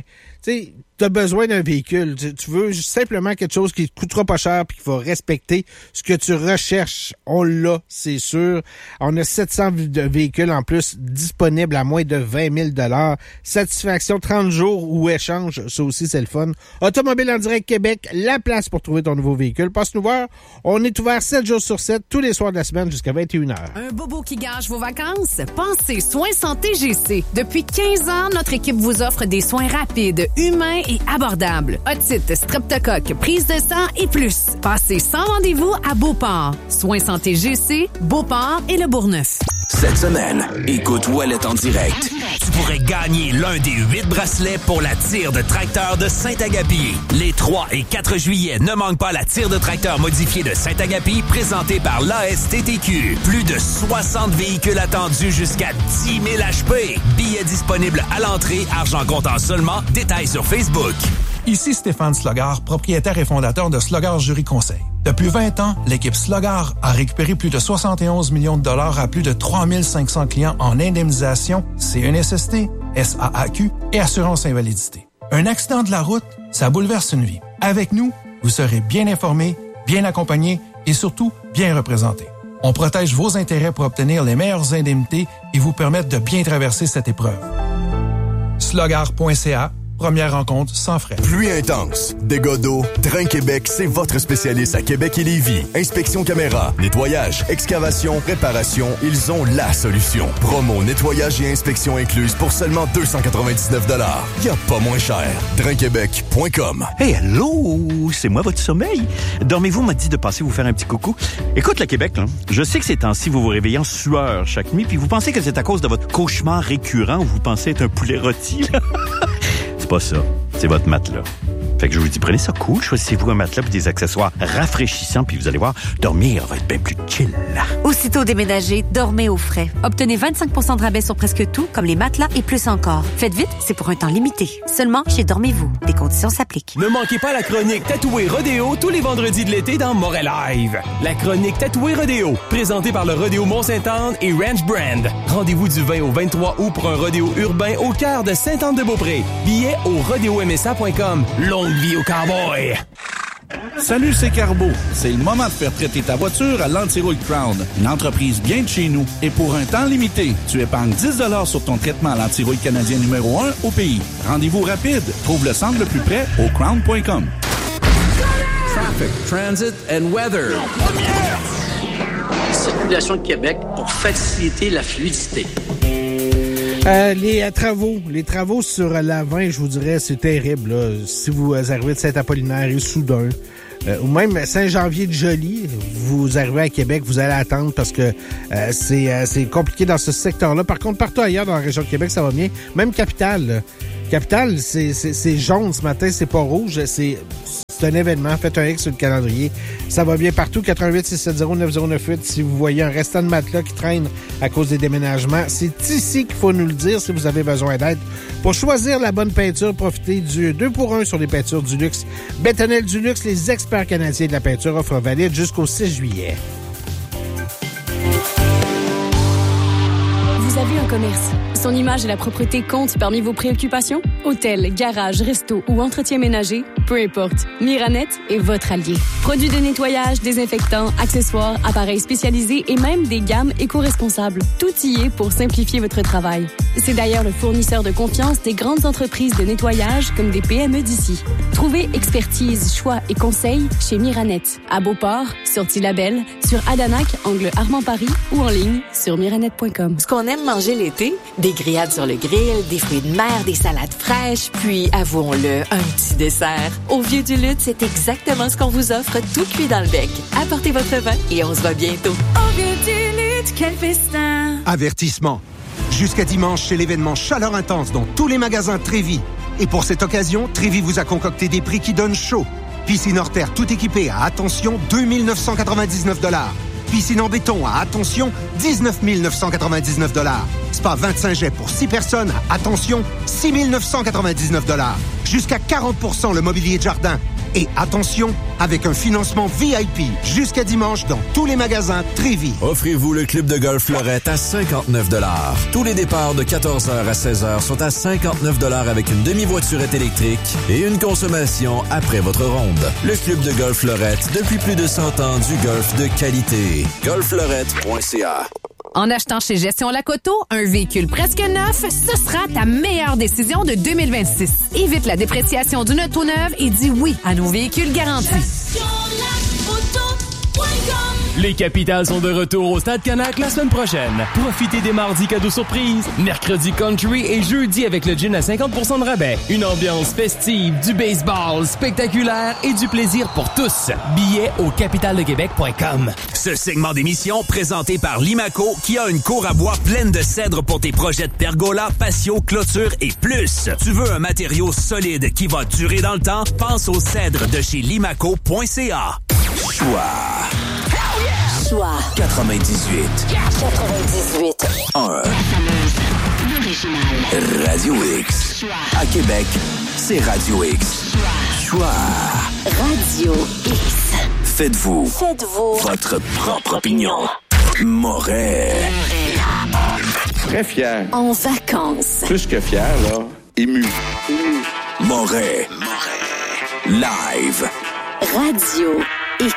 S3: sais, tu as besoin d'un véhicule. Tu, tu veux simplement quelque chose qui te coûtera pas cher puis qui va respecter ce que tu recherches. On l'a, c'est sûr. On a sept cents de véhicules en plus disponibles à moins de vingt mille dollars. Satisfaction trente jours ou échange, ça aussi c'est le fun. Automobile en direct Québec, la place pour trouver ton nouveau véhicule. Passe nous voir. On est ouvert sept jours sur sept, tous les soirs de la semaine jusqu'à vingt et une heures.
S18: Un bobo qui gâche vos vacances? Pensez Soins Santé G C. Depuis quinze ans, notre équipe vous offre des soins rapides, humains et abordables. Otite, streptocoque, prise de sang et plus. Passez sans rendez-vous à Beauport. Soins Santé G C, Beauport et le Bourgneuf.
S17: Cette semaine, écoute Ouellet en direct. Tu pourrais gagner l'un des huit bracelets pour la tire de tracteur de Saint-Agapi. Les trois et quatre juillet, ne manque pas la tire de tracteur modifiée de Saint-Agapi présentée par l'A S T T Q. Plus de soixante véhicules attendus jusqu'à dix mille H P. Billets disponibles à l'entrée, argent comptant seulement. Détails sur Facebook.
S9: Ici Stéphane Slogard, propriétaire et fondateur de Slogard Jury Conseil. Depuis vingt ans, l'équipe Slogard a récupéré plus de soixante et onze millions de dollars à plus de trois mille cinq cents clients en indemnisation, C N S S T, S A A Q et assurance invalidité. Un accident de la route, ça bouleverse une vie. Avec nous, vous serez bien informé, bien accompagné et surtout bien représenté. On protège vos intérêts pour obtenir les meilleures indemnités et vous permettre de bien traverser cette épreuve. slogard point c a. Première rencontre sans frais.
S20: Pluie intense, dégâts d'eau, Drain Québec, c'est votre spécialiste à Québec et Lévis. Inspection caméra, nettoyage, excavation, réparation, ils ont la solution. Promo, nettoyage et inspection incluse pour seulement deux cent quatre-vingt-dix-neuf dollars. Y a pas moins cher. drain québec point com.
S21: Hey, allô, c'est moi votre sommeil. Dormez-vous m'a dit de passer vous faire un petit coucou. Écoute le Québec, là, je sais que ces temps-ci, vous vous réveillez en sueur chaque nuit, puis vous pensez que c'est à cause de votre cauchemar récurrent où vous pensez être un poulet rôti, là. C'est pas ça. C'est votre matelas. Fait que je vous dis, prenez ça cool, choisissez-vous un matelas et des accessoires rafraîchissants, puis vous allez voir, dormir va être bien plus chill.
S22: Aussitôt déménagé, dormez au frais. Obtenez vingt-cinq pour cent de rabais sur presque tout, comme les matelas et plus encore. Faites vite, c'est pour un temps limité. Seulement chez Dormez-vous. Des conditions s'appliquent.
S23: Ne manquez pas la chronique Tatoué Rodéo tous les vendredis de l'été dans Montréal Live. La chronique Tatoué Rodéo, présentée par le Rodéo Mont-Sainte-Anne et Ranch Brand. Rendez-vous du vingt au vingt-trois août pour un rodéo urbain au cœur de Sainte-Anne-de-Beaupré. Billets au rodéo m s a point com. Longue vie au cowboy!
S24: Salut, c'est Carbo. C'est le moment de faire traiter ta voiture à l'Antirouille Crown, une entreprise bien de chez nous. Et pour un temps limité, tu épargnes dix dollars sur ton traitement à l'Antirouille canadien numéro un au pays. Rendez-vous rapide. Trouve le centre le plus près au crown point com.
S25: Traffic, transit and weather. Circulation de Québec pour faciliter la fluidité.
S3: Euh, les euh, travaux, les travaux sur la vingt, je vous dirais, c'est terrible. Là. Si vous arrivez de Saint-Apollinaire et Soudain, euh, ou même Saint-Janvier-de-Joly, vous arrivez à Québec, vous allez attendre parce que euh, c'est euh, c'est compliqué dans ce secteur-là. Par contre, partout ailleurs dans la région de Québec, ça va bien. Même Capitale. Là. Capitale, c'est, c'est, c'est jaune ce matin, c'est pas rouge, c'est... C'est un événement. Faites un X sur le calendrier. Ça va bien partout. quatre un huit six sept zéro neuf zéro neuf huit. Si vous voyez un restant de matelas qui traîne à cause des déménagements, c'est ici qu'il faut nous le dire si vous avez besoin d'aide. Pour choisir la bonne peinture, profitez du deux pour un sur les peintures du luxe. Bétonnel du luxe, les experts canadiens de la peinture, offre valide jusqu'au six juillet.
S26: Vous avez un commerce. Son image et la propreté comptent parmi vos préoccupations? Hôtel, garage, resto ou entretien ménager? Peu importe, Miranet est votre allié. Produits de nettoyage, désinfectants, accessoires, appareils spécialisés et même des gammes éco-responsables. Tout y est pour simplifier votre travail. C'est d'ailleurs le fournisseur de confiance des grandes entreprises de nettoyage comme des P M E d'ici. Trouvez expertise, choix et conseils chez Miranet. À Beauport, sur Tillabel, sur Adanac, angle Armand-Paris ou en ligne sur miranet point com.
S22: Ce qu'on aime manger l'été, des grillades sur le grill, des fruits de mer, des salades fraîches, puis, avouons-le, un petit dessert. Au Vieux du Lutte, c'est exactement ce qu'on vous offre, tout cuit dans le bec. Apportez votre vin et on se voit bientôt.
S26: Au Vieux du Lutte, quel festin!
S27: Avertissement. Jusqu'à dimanche, c'est l'événement Chaleur Intense dans tous les magasins Trévis. Et pour cette occasion, Trévis vous a concocté des prix qui donnent chaud. Piscine hors terre tout équipée à, attention, deux mille neuf cent quatre-vingt-dix-neuf dollars. Piscine en béton à, attention, dix-neuf mille neuf cent quatre-vingt-dix-neuf dollars. Spa vingt-cinq jets pour six personnes à, attention, six mille neuf cent quatre-vingt-dix-neuf dollars. Jusqu'à quarante pour cent le mobilier de jardin. Et attention, avec un financement V I P jusqu'à dimanche dans tous les magasins Trévis.
S20: Offrez-vous le club de golf Fleurette à cinquante-neuf dollars. Tous les départs de quatorze heures à seize heures sont à cinquante-neuf dollars avec une demi-voiturette électrique et une consommation après votre ronde. Le club de golf Fleurette, depuis plus de cent ans, du golf de qualité. golf fleurette point c a.
S18: En achetant chez Gestion Lacoto, un véhicule presque neuf, ce sera ta meilleure décision de deux mille vingt-six. Évite la dépréciation d'une auto neuve et dis oui à nos véhicules garantis.
S23: Les Capitals sont de retour au Stade Canac la semaine prochaine. Profitez des mardis cadeaux surprises, mercredi country et jeudi avec le gin à cinquante pour cent de rabais. Une ambiance festive, du baseball spectaculaire et du plaisir pour tous. Billets au capital de québec point com.
S17: Ce segment d'émission présenté par Limaco qui a une cour à bois pleine de cèdre pour tes projets de pergola, patio, clôture et plus. Tu veux un matériau solide qui va durer dans le temps? Pense au cèdre de chez limaco point c a. Choix.
S16: Choix.
S17: quatre-vingt-dix-huit.
S16: quatre-vingt-dix-huit.
S17: un. Radio X. À Québec, c'est Radio X. Choix.
S16: Radio X.
S17: Faites-vous.
S16: Faites-vous.
S17: Votre propre opinion. Moret.
S4: Très fier.
S16: En vacances.
S4: Plus que fier, là. Ému.
S17: Moret. Live.
S16: Radio X.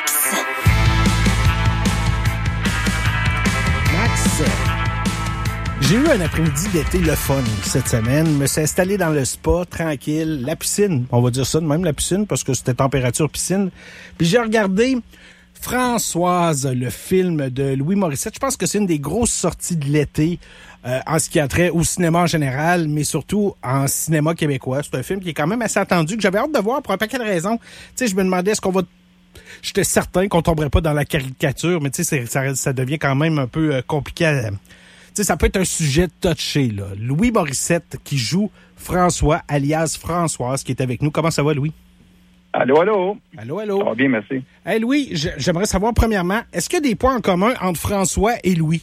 S3: Max, j'ai eu un après-midi d'été le fun cette semaine. Je me suis installé dans le spa, tranquille, la piscine, on va dire ça de même, la piscine, parce que c'était température piscine. Puis j'ai regardé Françoise, le film de Louis Morissette. Je pense que c'est une des grosses sorties de l'été euh, en ce qui a trait au cinéma en général, mais surtout en cinéma québécois. C'est un film qui est quand même assez attendu, que j'avais hâte de voir pour un paquet de raisons. Tu sais, je me demandais, est-ce qu'on va... J'étais certain qu'on tomberait pas dans la caricature, mais tu sais, ça, ça devient quand même un peu euh, compliqué à... Tu sais, ça peut être un sujet touché, là. Louis Morissette qui joue François, alias Françoise, qui est avec nous. Comment ça va, Louis?
S5: Allô, allô.
S3: Allô, allô.
S5: Ça va bien, merci.
S3: Hey, Louis, j'aimerais savoir, premièrement, est-ce qu'il y a des points en commun entre François et Louis?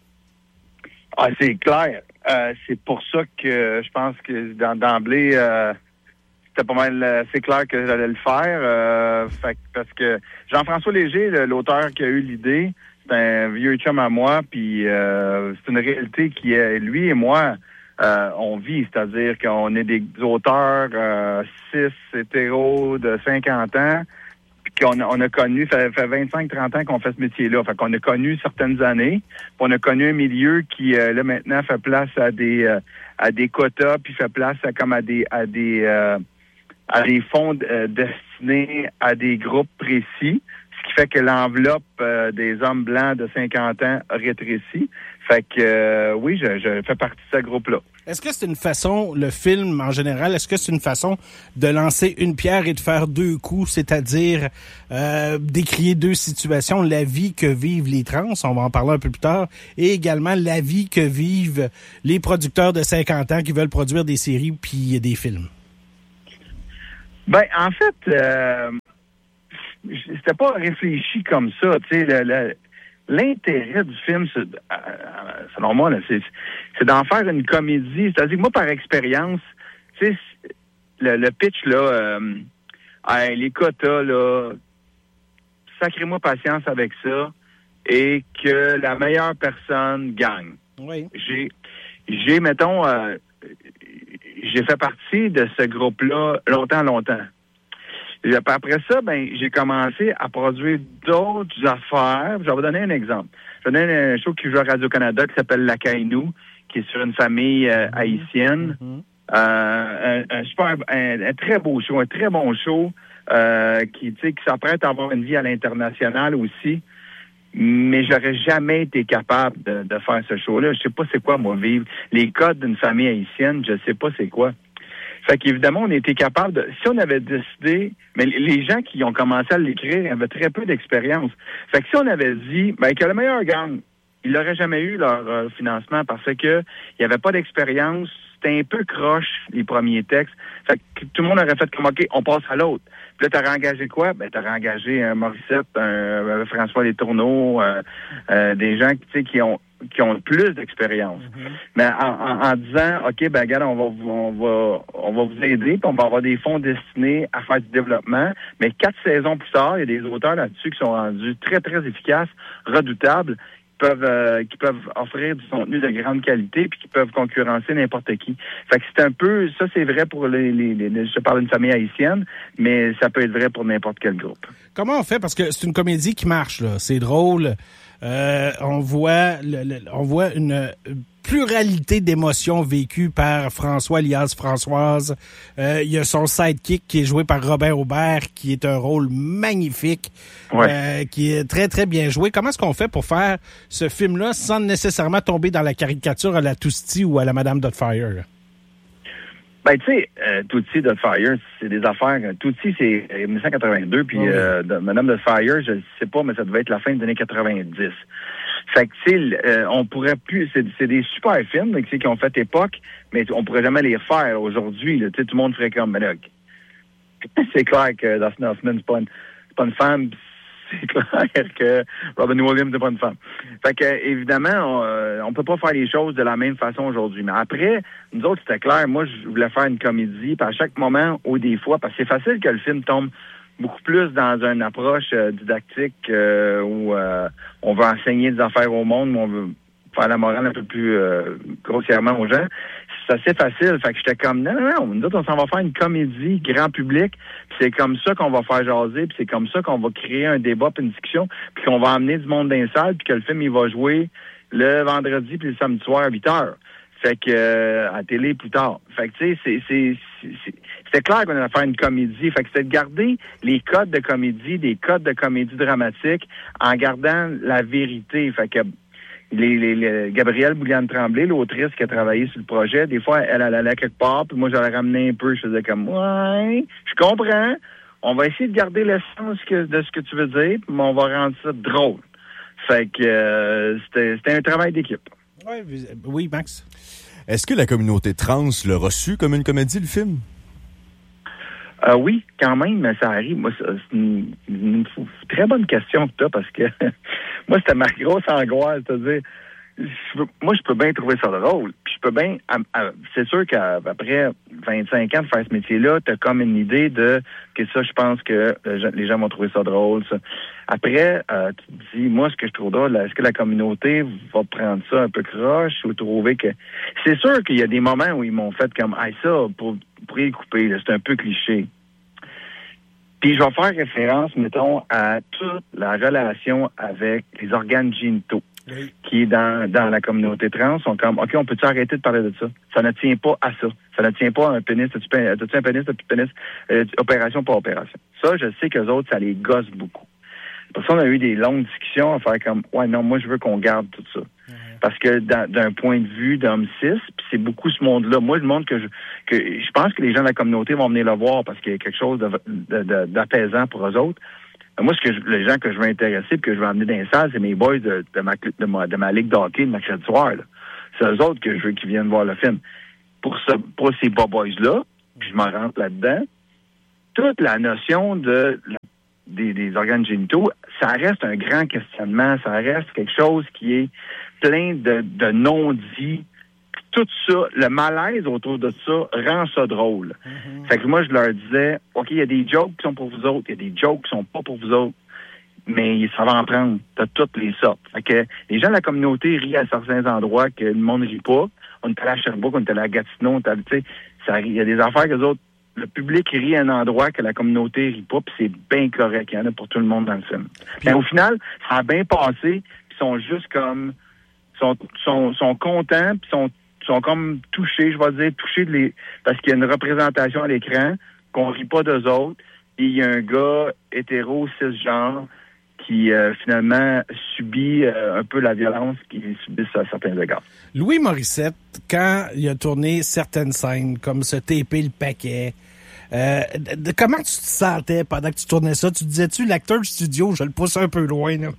S5: Ah, c'est clair. Euh, c'est pour ça que je pense que d'emblée, euh, c'était pas mal, euh, c'est clair que j'allais le faire. Euh, fait, parce que Jean-François Léger, l'auteur qui a eu l'idée, c'est un vieux chum à moi, puis euh, c'est une réalité qui est, lui et moi, euh, on vit, c'est-à-dire qu'on est des auteurs euh, cis, hétéros de cinquante ans, puis qu'on a, on a connu, ça fait vingt-cinq trente ans qu'on fait ce métier-là, fait qu'on a connu certaines années, puis on a connu un milieu qui, euh, là, maintenant, fait place à des euh, à des quotas, puis fait place à comme à des à des euh, à des fonds euh, destinés à des groupes précis, ce qui fait que l'enveloppe euh, des hommes blancs de cinquante ans rétrécit. Fait que euh, oui, je, je fais partie de ce groupe-là.
S3: Est-ce que c'est une façon, le film en général, est-ce que c'est une façon de lancer une pierre et de faire deux coups, c'est-à-dire euh, décrier deux situations, la vie que vivent les trans, on va en parler un peu plus tard, et également la vie que vivent les producteurs de cinquante ans qui veulent produire des séries puis des films?
S5: Ben, en fait, euh, c'était pas réfléchi comme ça, tu sais, le, le, l'intérêt du film, c'est, euh, selon moi, là, c'est, c'est d'en faire une comédie. C'est-à-dire que moi, par expérience, tu sais, le, le pitch, là, euh, hey, les quotas, là, sacrez-moi patience avec ça, et que la meilleure personne gagne.
S3: Oui.
S5: J'ai, j'ai, mettons, euh, j'ai fait partie de ce groupe-là longtemps, longtemps. Et après ça, ben, j'ai commencé à produire d'autres affaires. Je vais vous donner un exemple. Je vais vous donner un show qui joue à Radio-Canada qui s'appelle La Caïnou, qui est sur une famille euh, haïtienne. Mm-hmm. Euh, un, un super, un, un très beau show, un très bon show, euh, qui, tu sais, qui s'apprête à avoir une vie à l'international aussi. Mais j'aurais jamais été capable de, de faire ce show-là. Je sais pas c'est quoi, moi, vivre les codes d'une famille haïtienne. Je sais pas c'est quoi. Fait qu'évidemment, on était capable de... Si on avait décidé... Mais les gens qui ont commencé à l'écrire avaient très peu d'expérience. Fait que si on avait dit, ben, que le meilleur gagne, ils n'auraient jamais eu leur euh, financement parce que il n'y avait pas d'expérience. C'était un peu croche, les premiers textes. Fait que tout le monde aurait fait comme, OK, on passe à l'autre. Puis là, t'aurais engagé quoi? Ben, t'aurais engagé un Morissette, un, un François Letourneau, euh, euh, des gens, tu sais, qui ont qui ont plus d'expérience. Mm-hmm. Mais en, en, en disant, OK, ben regarde, on va, on va, on va vous aider, puis on va avoir des fonds destinés à faire du développement. Mais quatre saisons plus tard, il y a des auteurs là-dessus qui sont rendus très, très efficaces, redoutables, qui peuvent, euh, qui peuvent offrir du contenu de grande qualité, puis qui peuvent concurrencer n'importe qui. Fait que c'est un peu, ça c'est vrai pour les, les, les je parle d'une famille haïtienne, mais ça peut être vrai pour n'importe quel groupe.
S3: Comment on fait? Parce que c'est une comédie qui marche, là. C'est drôle. Euh, on voit, le, le, on voit une pluralité d'émotions vécues par François alias Françoise. Euh, il y a son sidekick qui est joué par Robert Aubert, qui est un rôle magnifique, ouais. euh, qui est très, très bien joué. Comment est-ce qu'on fait pour faire ce film-là sans nécessairement tomber dans la caricature à la Tousty ou à la Madame Doubtfire, là?
S5: Ben, tu sais, euh, Tootsie Doubtfire, c'est des affaires. Tootsie, c'est dix-neuf cent quatre-vingt-deux, puis okay. euh, de, Madame Doubtfire, je sais pas, mais ça devait être la fin des années quatre-vingt-dix. Fait que, tu sais, euh, on pourrait plus... C'est, c'est des super films, tu sais, qui ont fait époque, mais on pourrait jamais les refaire aujourd'hui. Tu sais, tout le monde ferait comme... Ben là, c'est clair que Dustin Hoffman, c'est pas une, c'est pas une femme... C'est clair que Robin Williams n'est pas une femme. Fait que, évidemment, on, euh, on peut pas faire les choses de la même façon aujourd'hui. Mais après, nous autres, c'était clair. Moi, je voulais faire une comédie. Puis à chaque moment, ou des fois, parce que c'est facile que le film tombe beaucoup plus dans une approche euh, didactique euh, où euh, on veut enseigner des affaires au monde, mais on veut faire la morale un peu plus euh, grossièrement aux gens. C'est assez facile. Fait que j'étais comme, non, non, non, nous autres, on s'en va faire une comédie grand public, puis c'est comme ça qu'on va faire jaser, puis c'est comme ça qu'on va créer un débat puis une discussion, puis qu'on va emmener du monde dans les salles, puis que le film, il va jouer le vendredi puis le samedi soir à huit heures. Fait que, euh, à télé plus tard. Fait que, tu sais, c'est, c'est, c'est, c'est, c'était clair qu'on allait faire une comédie. Fait que c'était de garder les codes de comédie, des codes de comédie dramatique, en gardant la vérité. Fait que, Les, les, les, Gabrielle Bouliane-Tremblay, l'autrice qui a travaillé sur le projet, des fois, elle, elle allait quelque part, puis moi, je la ramenais un peu, je faisais comme, ouais, je comprends, on va essayer de garder l'essence que, de ce que tu veux dire, mais on va rendre ça drôle. Fait que euh, c'était, c'était un travail d'équipe.
S3: Ouais, oui, Max.
S1: Est-ce que la communauté trans l'a reçu comme une comédie, le film?
S5: Euh, oui, quand même, mais ça arrive. Moi, c'est une, une, une très bonne question que tu as, parce que moi, c'était ma grosse angoisse, c'est-à-dire, je, moi, je peux bien trouver ça drôle. Puis je peux bien... À, à, c'est sûr qu'après vingt-cinq ans de faire ce métier-là, tu as comme une idée de que ça, je pense que les gens vont trouver ça drôle. Ça. Après, euh, tu te dis, moi, ce que je trouve drôle, est-ce que la communauté va prendre ça un peu croche ou trouver que... C'est sûr qu'il y a des moments où ils m'ont fait comme, ah, ça, pour... pour y couper, là, c'est un peu cliché. Puis je vais faire référence, mettons, à toute la relation avec les organes génitaux, oui. qui est dans, dans la communauté trans, sont comme, OK, on peut-tu arrêter de parler de ça? Ça ne tient pas à ça. Ça ne tient pas à un pénis, as-tu, as-tu un pénis, as-tu un pénis, euh, opération par opération. Ça, je sais qu'eux autres, ça les gosse beaucoup. Pour ça, on a eu des longues discussions à faire comme, ouais, non, moi, je veux qu'on garde tout ça. Parce que dans, d'un point de vue d'homme cis, puis c'est beaucoup ce monde-là. Moi, le monde que je que je pense que les gens de la communauté vont venir le voir parce qu'il y a quelque chose de, de, de, d'apaisant pour eux autres. Moi, ce que je, les gens que je veux intéresser et que je veux amener dans les salles, c'est mes boys de, de, ma, de, ma, de ma ligue d'hockey de mercredi soir. Là. C'est eux autres que je veux qu'ils viennent voir le film. Pour, ce, pour ces boys-là, puis je m'en rentre là-dedans, toute la notion de des, des organes génitaux, ça reste un grand questionnement, ça reste quelque chose qui est plein de, de non-dits. Tout ça, le malaise autour de ça rend ça drôle. Mm-hmm. Fait que moi, je leur disais, OK, il y a des jokes qui sont pour vous autres, il y a des jokes qui sont pas pour vous autres, mais ça va en prendre de toutes les sortes. Fait que les gens de la communauté rient à certains endroits que le monde ne rit pas. On est allé à Sherbrooke, on est allé à Gatineau, on est allé, tu sais, ça, il y a des affaires que les autres, le public rit à un endroit que la communauté rit pas, puis c'est bien correct. Il y en a pour tout le monde dans le film. Mais au final, ça a bien passé, puis ils sont juste comme... sont sont, sont contents, puis sont, sont comme touchés, je vais dire, touchés de les, parce qu'il y a une représentation à l'écran, qu'on rit pas d'eux autres, et il y a un gars hétéro, cisgenre, qui euh, finalement subit euh, un peu la violence qu'ils subissent à certains égards.
S3: Louis Morissette, quand il a tourné certaines scènes, comme se taper le paquet, euh, de, de, comment tu te sentais pendant que tu tournais ça? Tu disais-tu, l'acteur du studio, je le pousse un peu loin, là?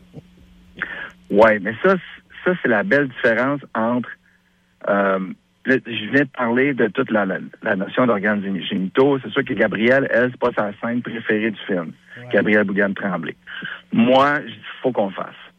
S5: Ouais, mais ça, ça c'est la belle différence entre... Euh, là, je viens de parler de toute la, la, la notion d'organes génitaux. C'est sûr que Gabrielle, elle, c'est pas sa scène préférée du film. Ouais. Gabrielle Bouliane-Tremblay. Moi, il faut qu'on le fasse.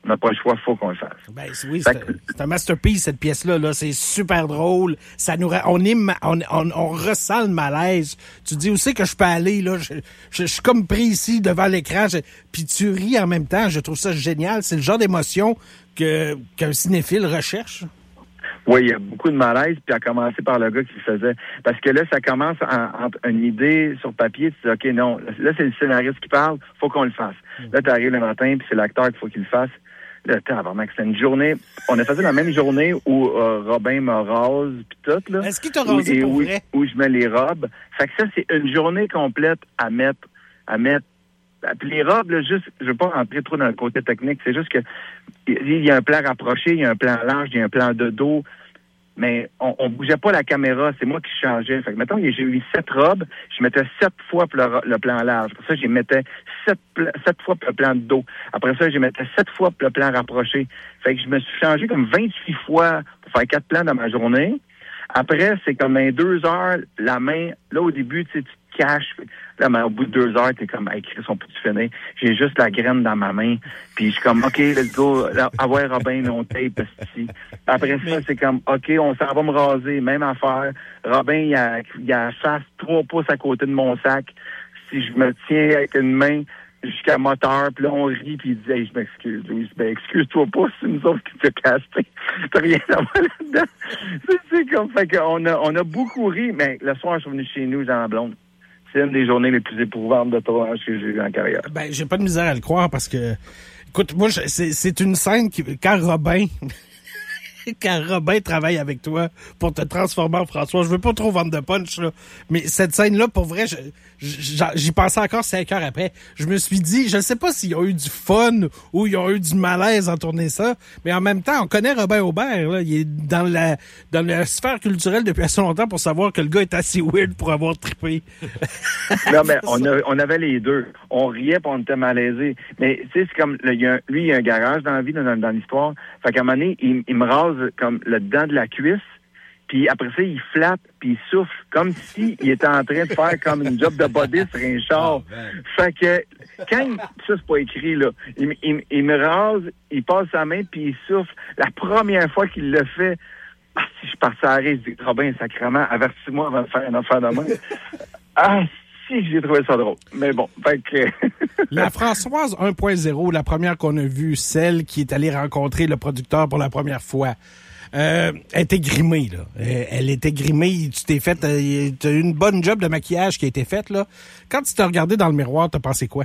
S5: On n'a pas le choix, il faut qu'on le fasse.
S3: Ben oui, c'est, que... c'est un masterpiece, cette pièce-là. Là. C'est super drôle. Ça nous, on, est, on, on, on ressent le malaise. Tu dis, où c'est que je peux aller? Là? Je, je, je suis comme pris ici devant l'écran. Je, puis tu ris en même temps. Je trouve ça génial. C'est le genre d'émotion que, qu'un cinéphile recherche.
S5: Oui, il y a beaucoup de malaise, puis à commencer par le gars qui le faisait. Parce que là, ça commence en, en une idée sur papier, tu dis, OK, non, là, c'est le scénariste qui parle, faut qu'on le fasse. Là, tu arrives le matin, puis c'est l'acteur qu'il faut qu'il le fasse. Là, t'as vraiment que c'est une journée. On a fait la même journée où euh, Robin me rase, puis tout, là.
S3: Est-ce qu'il t'a rasé pour
S5: où,
S3: vrai?
S5: Où je mets les robes. Fait que ça, c'est une journée complète à mettre, à mettre. Puis les robes, là, juste, je veux pas rentrer trop dans le côté technique, c'est juste que il y a un plan rapproché, il y a un plan large, il y a un plan de dos, mais on, on bougeait pas la caméra, c'est moi qui changeais. Fait que, mettons, j'ai eu sept robes, je mettais sept fois pour le, le plan large. Après ça, je mettais sept, sept fois pour le plan de dos. Après ça, je mettais sept fois pour le plan rapproché. Fait que je me suis changé comme vingt-huit fois pour faire quatre plans dans ma journée. Après, c'est comme dans deux heures, la main, là, au début, tu sais, tu te caches. Là, mais au bout de deux heures, t'es comme, hey, Chris, on peut-tu finir? J'ai juste la graine dans ma main. Puis je suis comme, OK, let's go. Avoir Robin, on tape, ici. Après ça, c'est comme, OK, on s'en va me raser. Même affaire. Robin, il a, il a la face trois pouces à côté de mon sac. Si je me tiens avec une main jusqu'à moteur, puis là, on rit, puis il dit, hey, je m'excuse, Louis. Ben, excuse-toi pas, c'est nous autres qui t'as cassé. T'as rien à voir là-dedans. C'est, c'est comme, fait qu'on a, on a beaucoup ri, mais le soir, je suis venu chez nous, Jean Blonde. C'est une des journées les plus éprouvantes de tournage que j'ai eu en carrière.
S3: Ben, j'ai pas de misère à le croire parce que, écoute, moi, je, c'est, c'est une scène qui, quand Robin, quand Robin travaille avec toi pour te transformer en François, je veux pas trop vendre de punch, là, mais cette scène-là, pour vrai, je, je, j'y pensais encore cinq heures après. Je me suis dit, je sais pas s'ils ont eu du fun ou ils ont eu du malaise en tourner ça, mais en même temps, on connaît Robin Aubert, là, il est dans la, dans la sphère culturelle depuis assez longtemps pour savoir que le gars est assez weird pour avoir trippé.
S5: Non, mais on, a, on avait les deux. On riait pis on était malaisés. Mais, tu sais, c'est comme, là, il y a un, lui, il y a un garage dans la vie, dans, dans l'histoire. Fait qu'à un moment donné, il, il me rase comme le dedans de la cuisse, puis après ça, il flatte, puis il souffle, comme s'il était en train de faire comme une job de body sur un char. Oh, fait que, quand il, ça, c'est pas écrit, là, il, il, il me rase, il passe sa main, puis il souffle. La première fois qu'il le fait, ah, si je passe à l'arrêt, je dis, Robin, sacrément, avertis-moi avant de faire une affaire de main. Ah, si, j'ai trouvé ça drôle. Mais bon, fait que...
S3: La Françoise un point zéro, la première qu'on a vue, celle qui est allée rencontrer le producteur pour la première fois, euh, elle était grimée, là. Elle, elle était grimée, tu t'es fait, euh, t'as eu une bonne job de maquillage qui a été faite, là. Quand tu t'es regardé dans le miroir, t'as pensé quoi?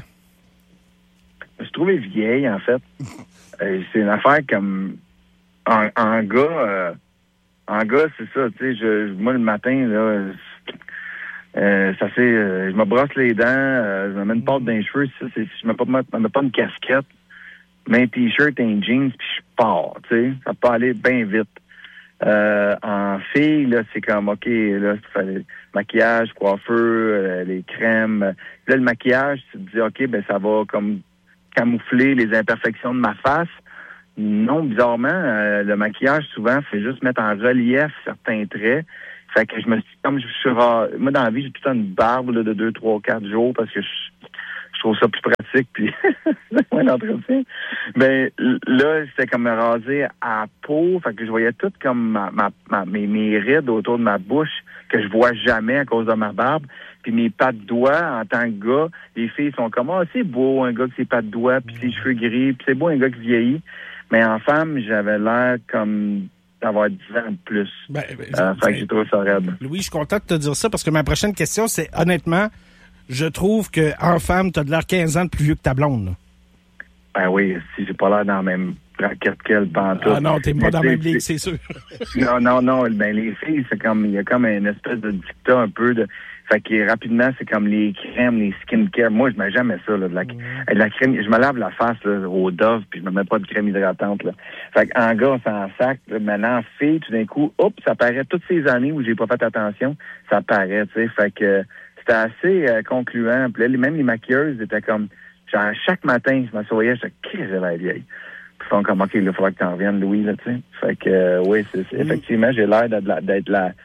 S5: Je me trouvais vieille, en fait. euh, c'est une affaire comme... En, en gars, euh, en gars, c'est ça, tu sais, je, moi, le matin, là... Euh, ça fait, euh, je me brosse les dents, euh, je me mets une pâte dans les cheveux, ça, c'est, je me mets pas, je mets pas une casquette, mets un t-shirt, un jeans, puis je pars, tu sais, ça peut aller bien vite. Euh, en fille, là, c'est comme, OK, là, c'est le maquillage, coiffeur, euh, les crèmes. Là, le maquillage, tu te dis, OK, ben ça va comme camoufler les imperfections de ma face. Non, bizarrement, euh, le maquillage, souvent, fait juste mettre en relief certains traits. Fait que je me suis, comme je suis rare, moi dans la vie, j'ai tout le temps une barbe là, de deux, trois, quatre jours parce que je, je trouve ça plus pratique puis moins d'entretien. Mais là, c'était comme me raser à la peau, fait que je voyais tout comme ma, ma, ma, mes, mes rides autour de ma bouche que je vois jamais à cause de ma barbe. Puis mes pattes de doigts, en tant que gars, les filles sont comme, ah, oh, c'est beau un gars qui ses pattes de doigts, puis ses cheveux gris, puis c'est beau un gars qui vieillit. Mais en femme, j'avais l'air comme d'avoir dix ans de plus. Ben, ben, euh, fait que j'ai trouvé ça raide.
S3: Louis, je suis content de te dire ça parce que ma prochaine question, c'est honnêtement, je trouve que en femme, t'as de l'air quinze ans de plus vieux que ta blonde. Là.
S5: Ben oui, si j'ai pas l'air dans la même raquette qu'elle pantoute.
S3: Ah non, t'es pas dans la même ligue, c'est sûr.
S5: non, non, non. Ben les filles, c'est comme il y a comme une espèce de dictat un peu de. Fait que rapidement, c'est comme les crèmes, les skincare. Moi, je mets jamais ça, là, de la, mmh. de la crème. Je me lave la face là, au Dove, puis je me mets pas de crème hydratante. Là. Fait qu'en gars, on s'en sac. Là, maintenant, en fille, tout d'un coup, hop, ça paraît. Toutes ces années où j'ai pas fait attention, ça paraît, tu sais. Fait que euh, c'était assez euh, concluant. Puis là, même les maquilleuses étaient comme... Genre, chaque matin, je m'assoyais, je disais, qu'est-ce que j'ai vieille? Puis ils font comme, OK, là, il faudra que t'en reviennes, Louis, là, tu sais. Fait que, euh, oui, c'est, c'est, effectivement, j'ai l'air d'être la... D'être la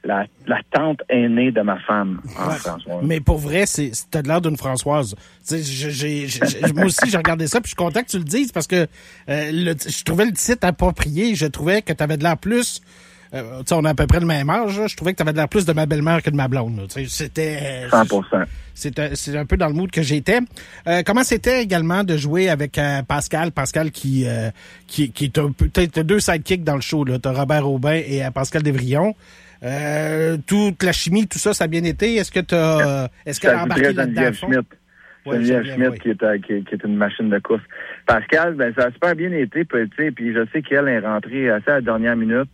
S5: la, la tante aînée de ma femme, en
S3: ouais,
S5: Françoise.
S3: Mais pour vrai, c'est, t'as de l'air d'une Françoise. Tu sais, j'ai, j'ai, j'ai, moi aussi, j'ai regardé ça, puis je suis content que tu le dises, parce que euh, le, je trouvais le titre approprié. Je trouvais que t'avais de l'air plus... Euh, tu sais, on a à peu près le même âge. Là. Je trouvais que t'avais de l'air plus de ma belle-mère que de ma blonde. Tu sais, c'était...
S5: cent pour cent.
S3: C'était, c'est un peu dans le mood que j'étais. Euh, comment c'était également de jouer avec euh, Pascal? Pascal qui, euh, qui, qui est un peu... T'as deux sidekicks dans le show, là. T'as Robert Aubin et euh, Pascal Desvrillons. Euh, toute la chimie, tout ça, ça a bien été. Est-ce que t'as, est-ce qu'elle a embarqué là-dedans?
S5: Schmidt.
S3: Ouais,
S5: Geneviève Schmidt, oui. qui, est, qui, qui est une machine de course. Pascal, ben, ça a super bien été, puis, puis je sais qu'elle est rentrée assez à la dernière minute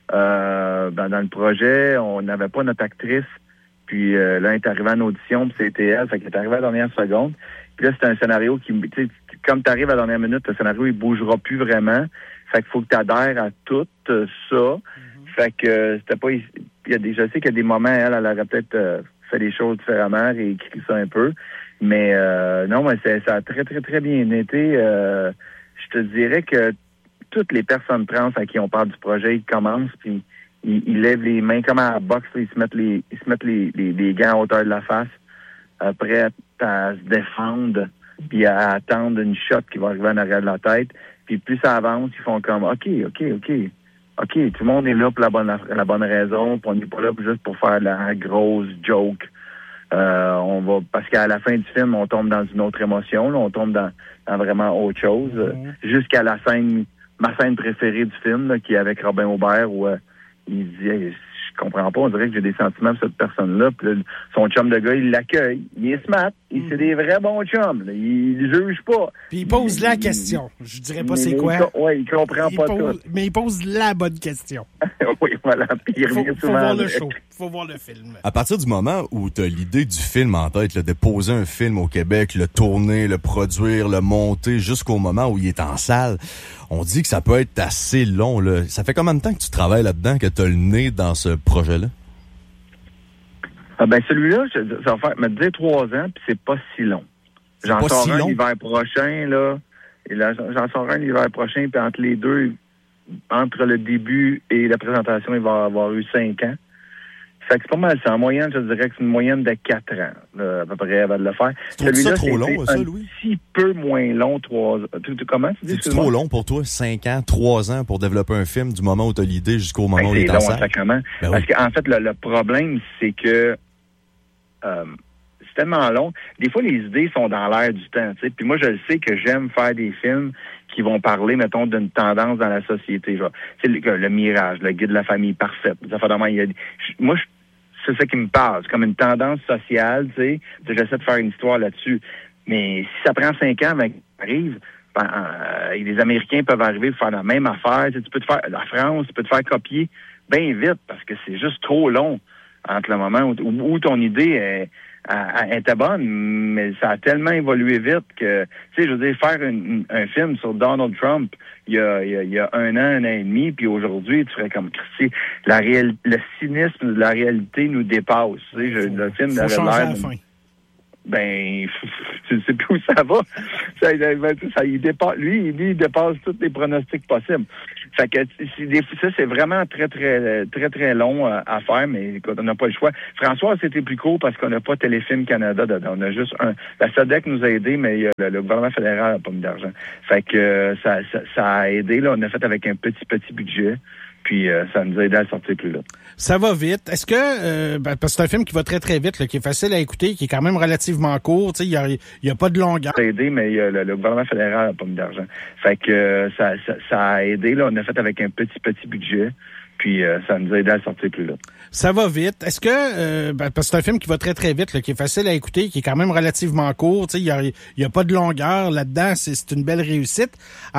S5: euh, ben, dans le projet. On n'avait pas notre actrice, puis euh, là, elle est arrivée en audition, puis c'était elle, fait qu'elle est arrivée à la dernière seconde. Puis là, c'est un scénario qui, tu sais, comme tu arrives à la dernière minute, le scénario, il bougera plus vraiment. Fait qu'il faut que tu adhères à tout euh, ça. Mm-hmm. Fait que euh, c'était pas... Il y a des, je sais qu'il y a des moments, elle, elle aurait peut-être euh, fait les choses différemment et écrit ça un peu. Mais euh, non, mais c'est, ça a très, très, très bien été. Euh, je te dirais que toutes les personnes trans à qui on parle du projet, ils commencent, puis ils, ils lèvent les mains comme à la boxe, là, ils se mettent les ils se mettent les, les, les gants à hauteur de la face, euh, prêts à se défendre, puis à attendre une shot qui va arriver en arrière de la tête. Puis plus ça avance, ils font comme OK, OK, OK. OK, tout le monde est là pour la bonne la bonne raison, puis on n'est pas là juste pour faire de la grosse joke. Euh, on va parce qu'à la fin du film, on tombe dans une autre émotion, là, on tombe dans, dans vraiment autre chose. Mm-hmm. Jusqu'à la scène, ma scène préférée du film, là, qui est avec Robin Aubert, où euh, il dit hey, je comprends pas, on dirait que j'ai des sentiments pour cette personne-là. Puis là, son chum de gars, il l'accueille. Il est smart. Il, c'est des vrais bons chums. Là. Il, il juge pas.
S3: Puis il pose il, la question. Je dirais pas c'est quoi.
S5: Oui, il comprend
S3: il
S5: pas
S3: pose,
S5: tout.
S3: Mais il pose la bonne question.
S5: Oui, voilà. Puis il
S3: faut,
S5: revient
S3: faut
S5: souvent
S3: voir le
S5: avec.
S3: show. Faut voir le film.
S1: À partir du moment où tu as l'idée du film en tête, là, de poser un film au Québec, le tourner, le produire, le monter, jusqu'au moment où il est en salle, on dit que ça peut être assez long. Là. Ça fait combien de temps que tu travailles là-dedans, que tu as le nez dans ce projet-là?
S5: Ah ben celui-là, ça va faire me dire trois ans, puis c'est pas si long. J'en
S1: pas
S5: sors
S1: si
S5: un
S1: long.
S5: l'hiver prochain, là. Et là, j'en sors un l'hiver prochain, puis entre les deux, entre le début et la présentation, il va y avoir eu cinq ans. Fait que c'est pas mal. C'est en moyenne, je dirais que c'est une moyenne de quatre ans, là, à peu près, avant de le faire.
S1: Tu trouves ça trop long, ça, Louis?
S5: Un petit peu moins long, trois ans. Tu, tu, comment tu dis?
S1: C'est trop long pour toi, cinq ans, trois ans pour développer un film du moment où tu as l'idée jusqu'au moment
S5: ben,
S1: où il est en salle?
S5: C'est long, ben Parce oui. qu'en fait, le, le problème, c'est que euh, c'est tellement long. Des fois, les idées sont dans l'air du temps, tu sais. Puis moi, je le sais que j'aime faire des films qui vont parler, mettons, d'une tendance dans la société. Genre, tu sais, le, le Mirage, le Guide de la famille parfaite. Ça fait il y a, moi, je, c'est ça qui me parle. C'est comme une tendance sociale, tu sais. J'essaie de faire une histoire là-dessus. Mais si ça prend cinq ans, ben, ça arrive. Ben, euh, les Américains peuvent arriver pour faire la même affaire. Tu sais, tu peux te faire, la France, tu peux te faire copier bien vite parce que c'est juste trop long entre le moment où, où ton idée est, elle, elle était bonne, mais ça a tellement évolué vite que, tu sais, je veux dire, faire une, un film sur Donald Trump il y a, il y a, il y a un an, un an et demi, puis aujourd'hui, tu ferais comme Christy, la réel, le cynisme de la réalité nous dépasse. Tu sais, je, le film avait l'air... Ben, tu sais plus où ça va. Ça, ça, il dépasse, lui, lui, il dépasse tous les pronostics possibles. Fait que ça, c'est vraiment très, très, très, très long à faire, mais écoute, on n'a pas le choix. François, c'était plus court parce qu'on n'a pas Téléfilm Canada dedans. On a juste un. La S O D E C nous a aidés, mais le, le gouvernement fédéral n'a pas mis d'argent. Fait que ça, ça, ça a aidé. Là, on a fait avec un petit, petit budget. Puis euh, ça nous a aidé à sortir plus là.
S3: Ça va vite. Est-ce que euh, ben, parce que c'est un film qui va très très vite, là, qui est facile à écouter, qui est quand même relativement court, tu sais, il y a, y a pas de longueur.
S5: Ça a aidé, mais le, le gouvernement fédéral n'a pas mis d'argent. Fait que euh, ça, ça, ça a aidé. Là, on a fait avec un petit petit budget. Puis euh, ça nous a aidé à sortir plus là.
S3: Ça va vite. Est-ce que euh, ben, parce que c'est un film qui va très très vite, là, qui est facile à écouter, qui est quand même relativement court, tu sais, il y a, y a pas de longueur là-dedans, c'est, c'est une belle réussite.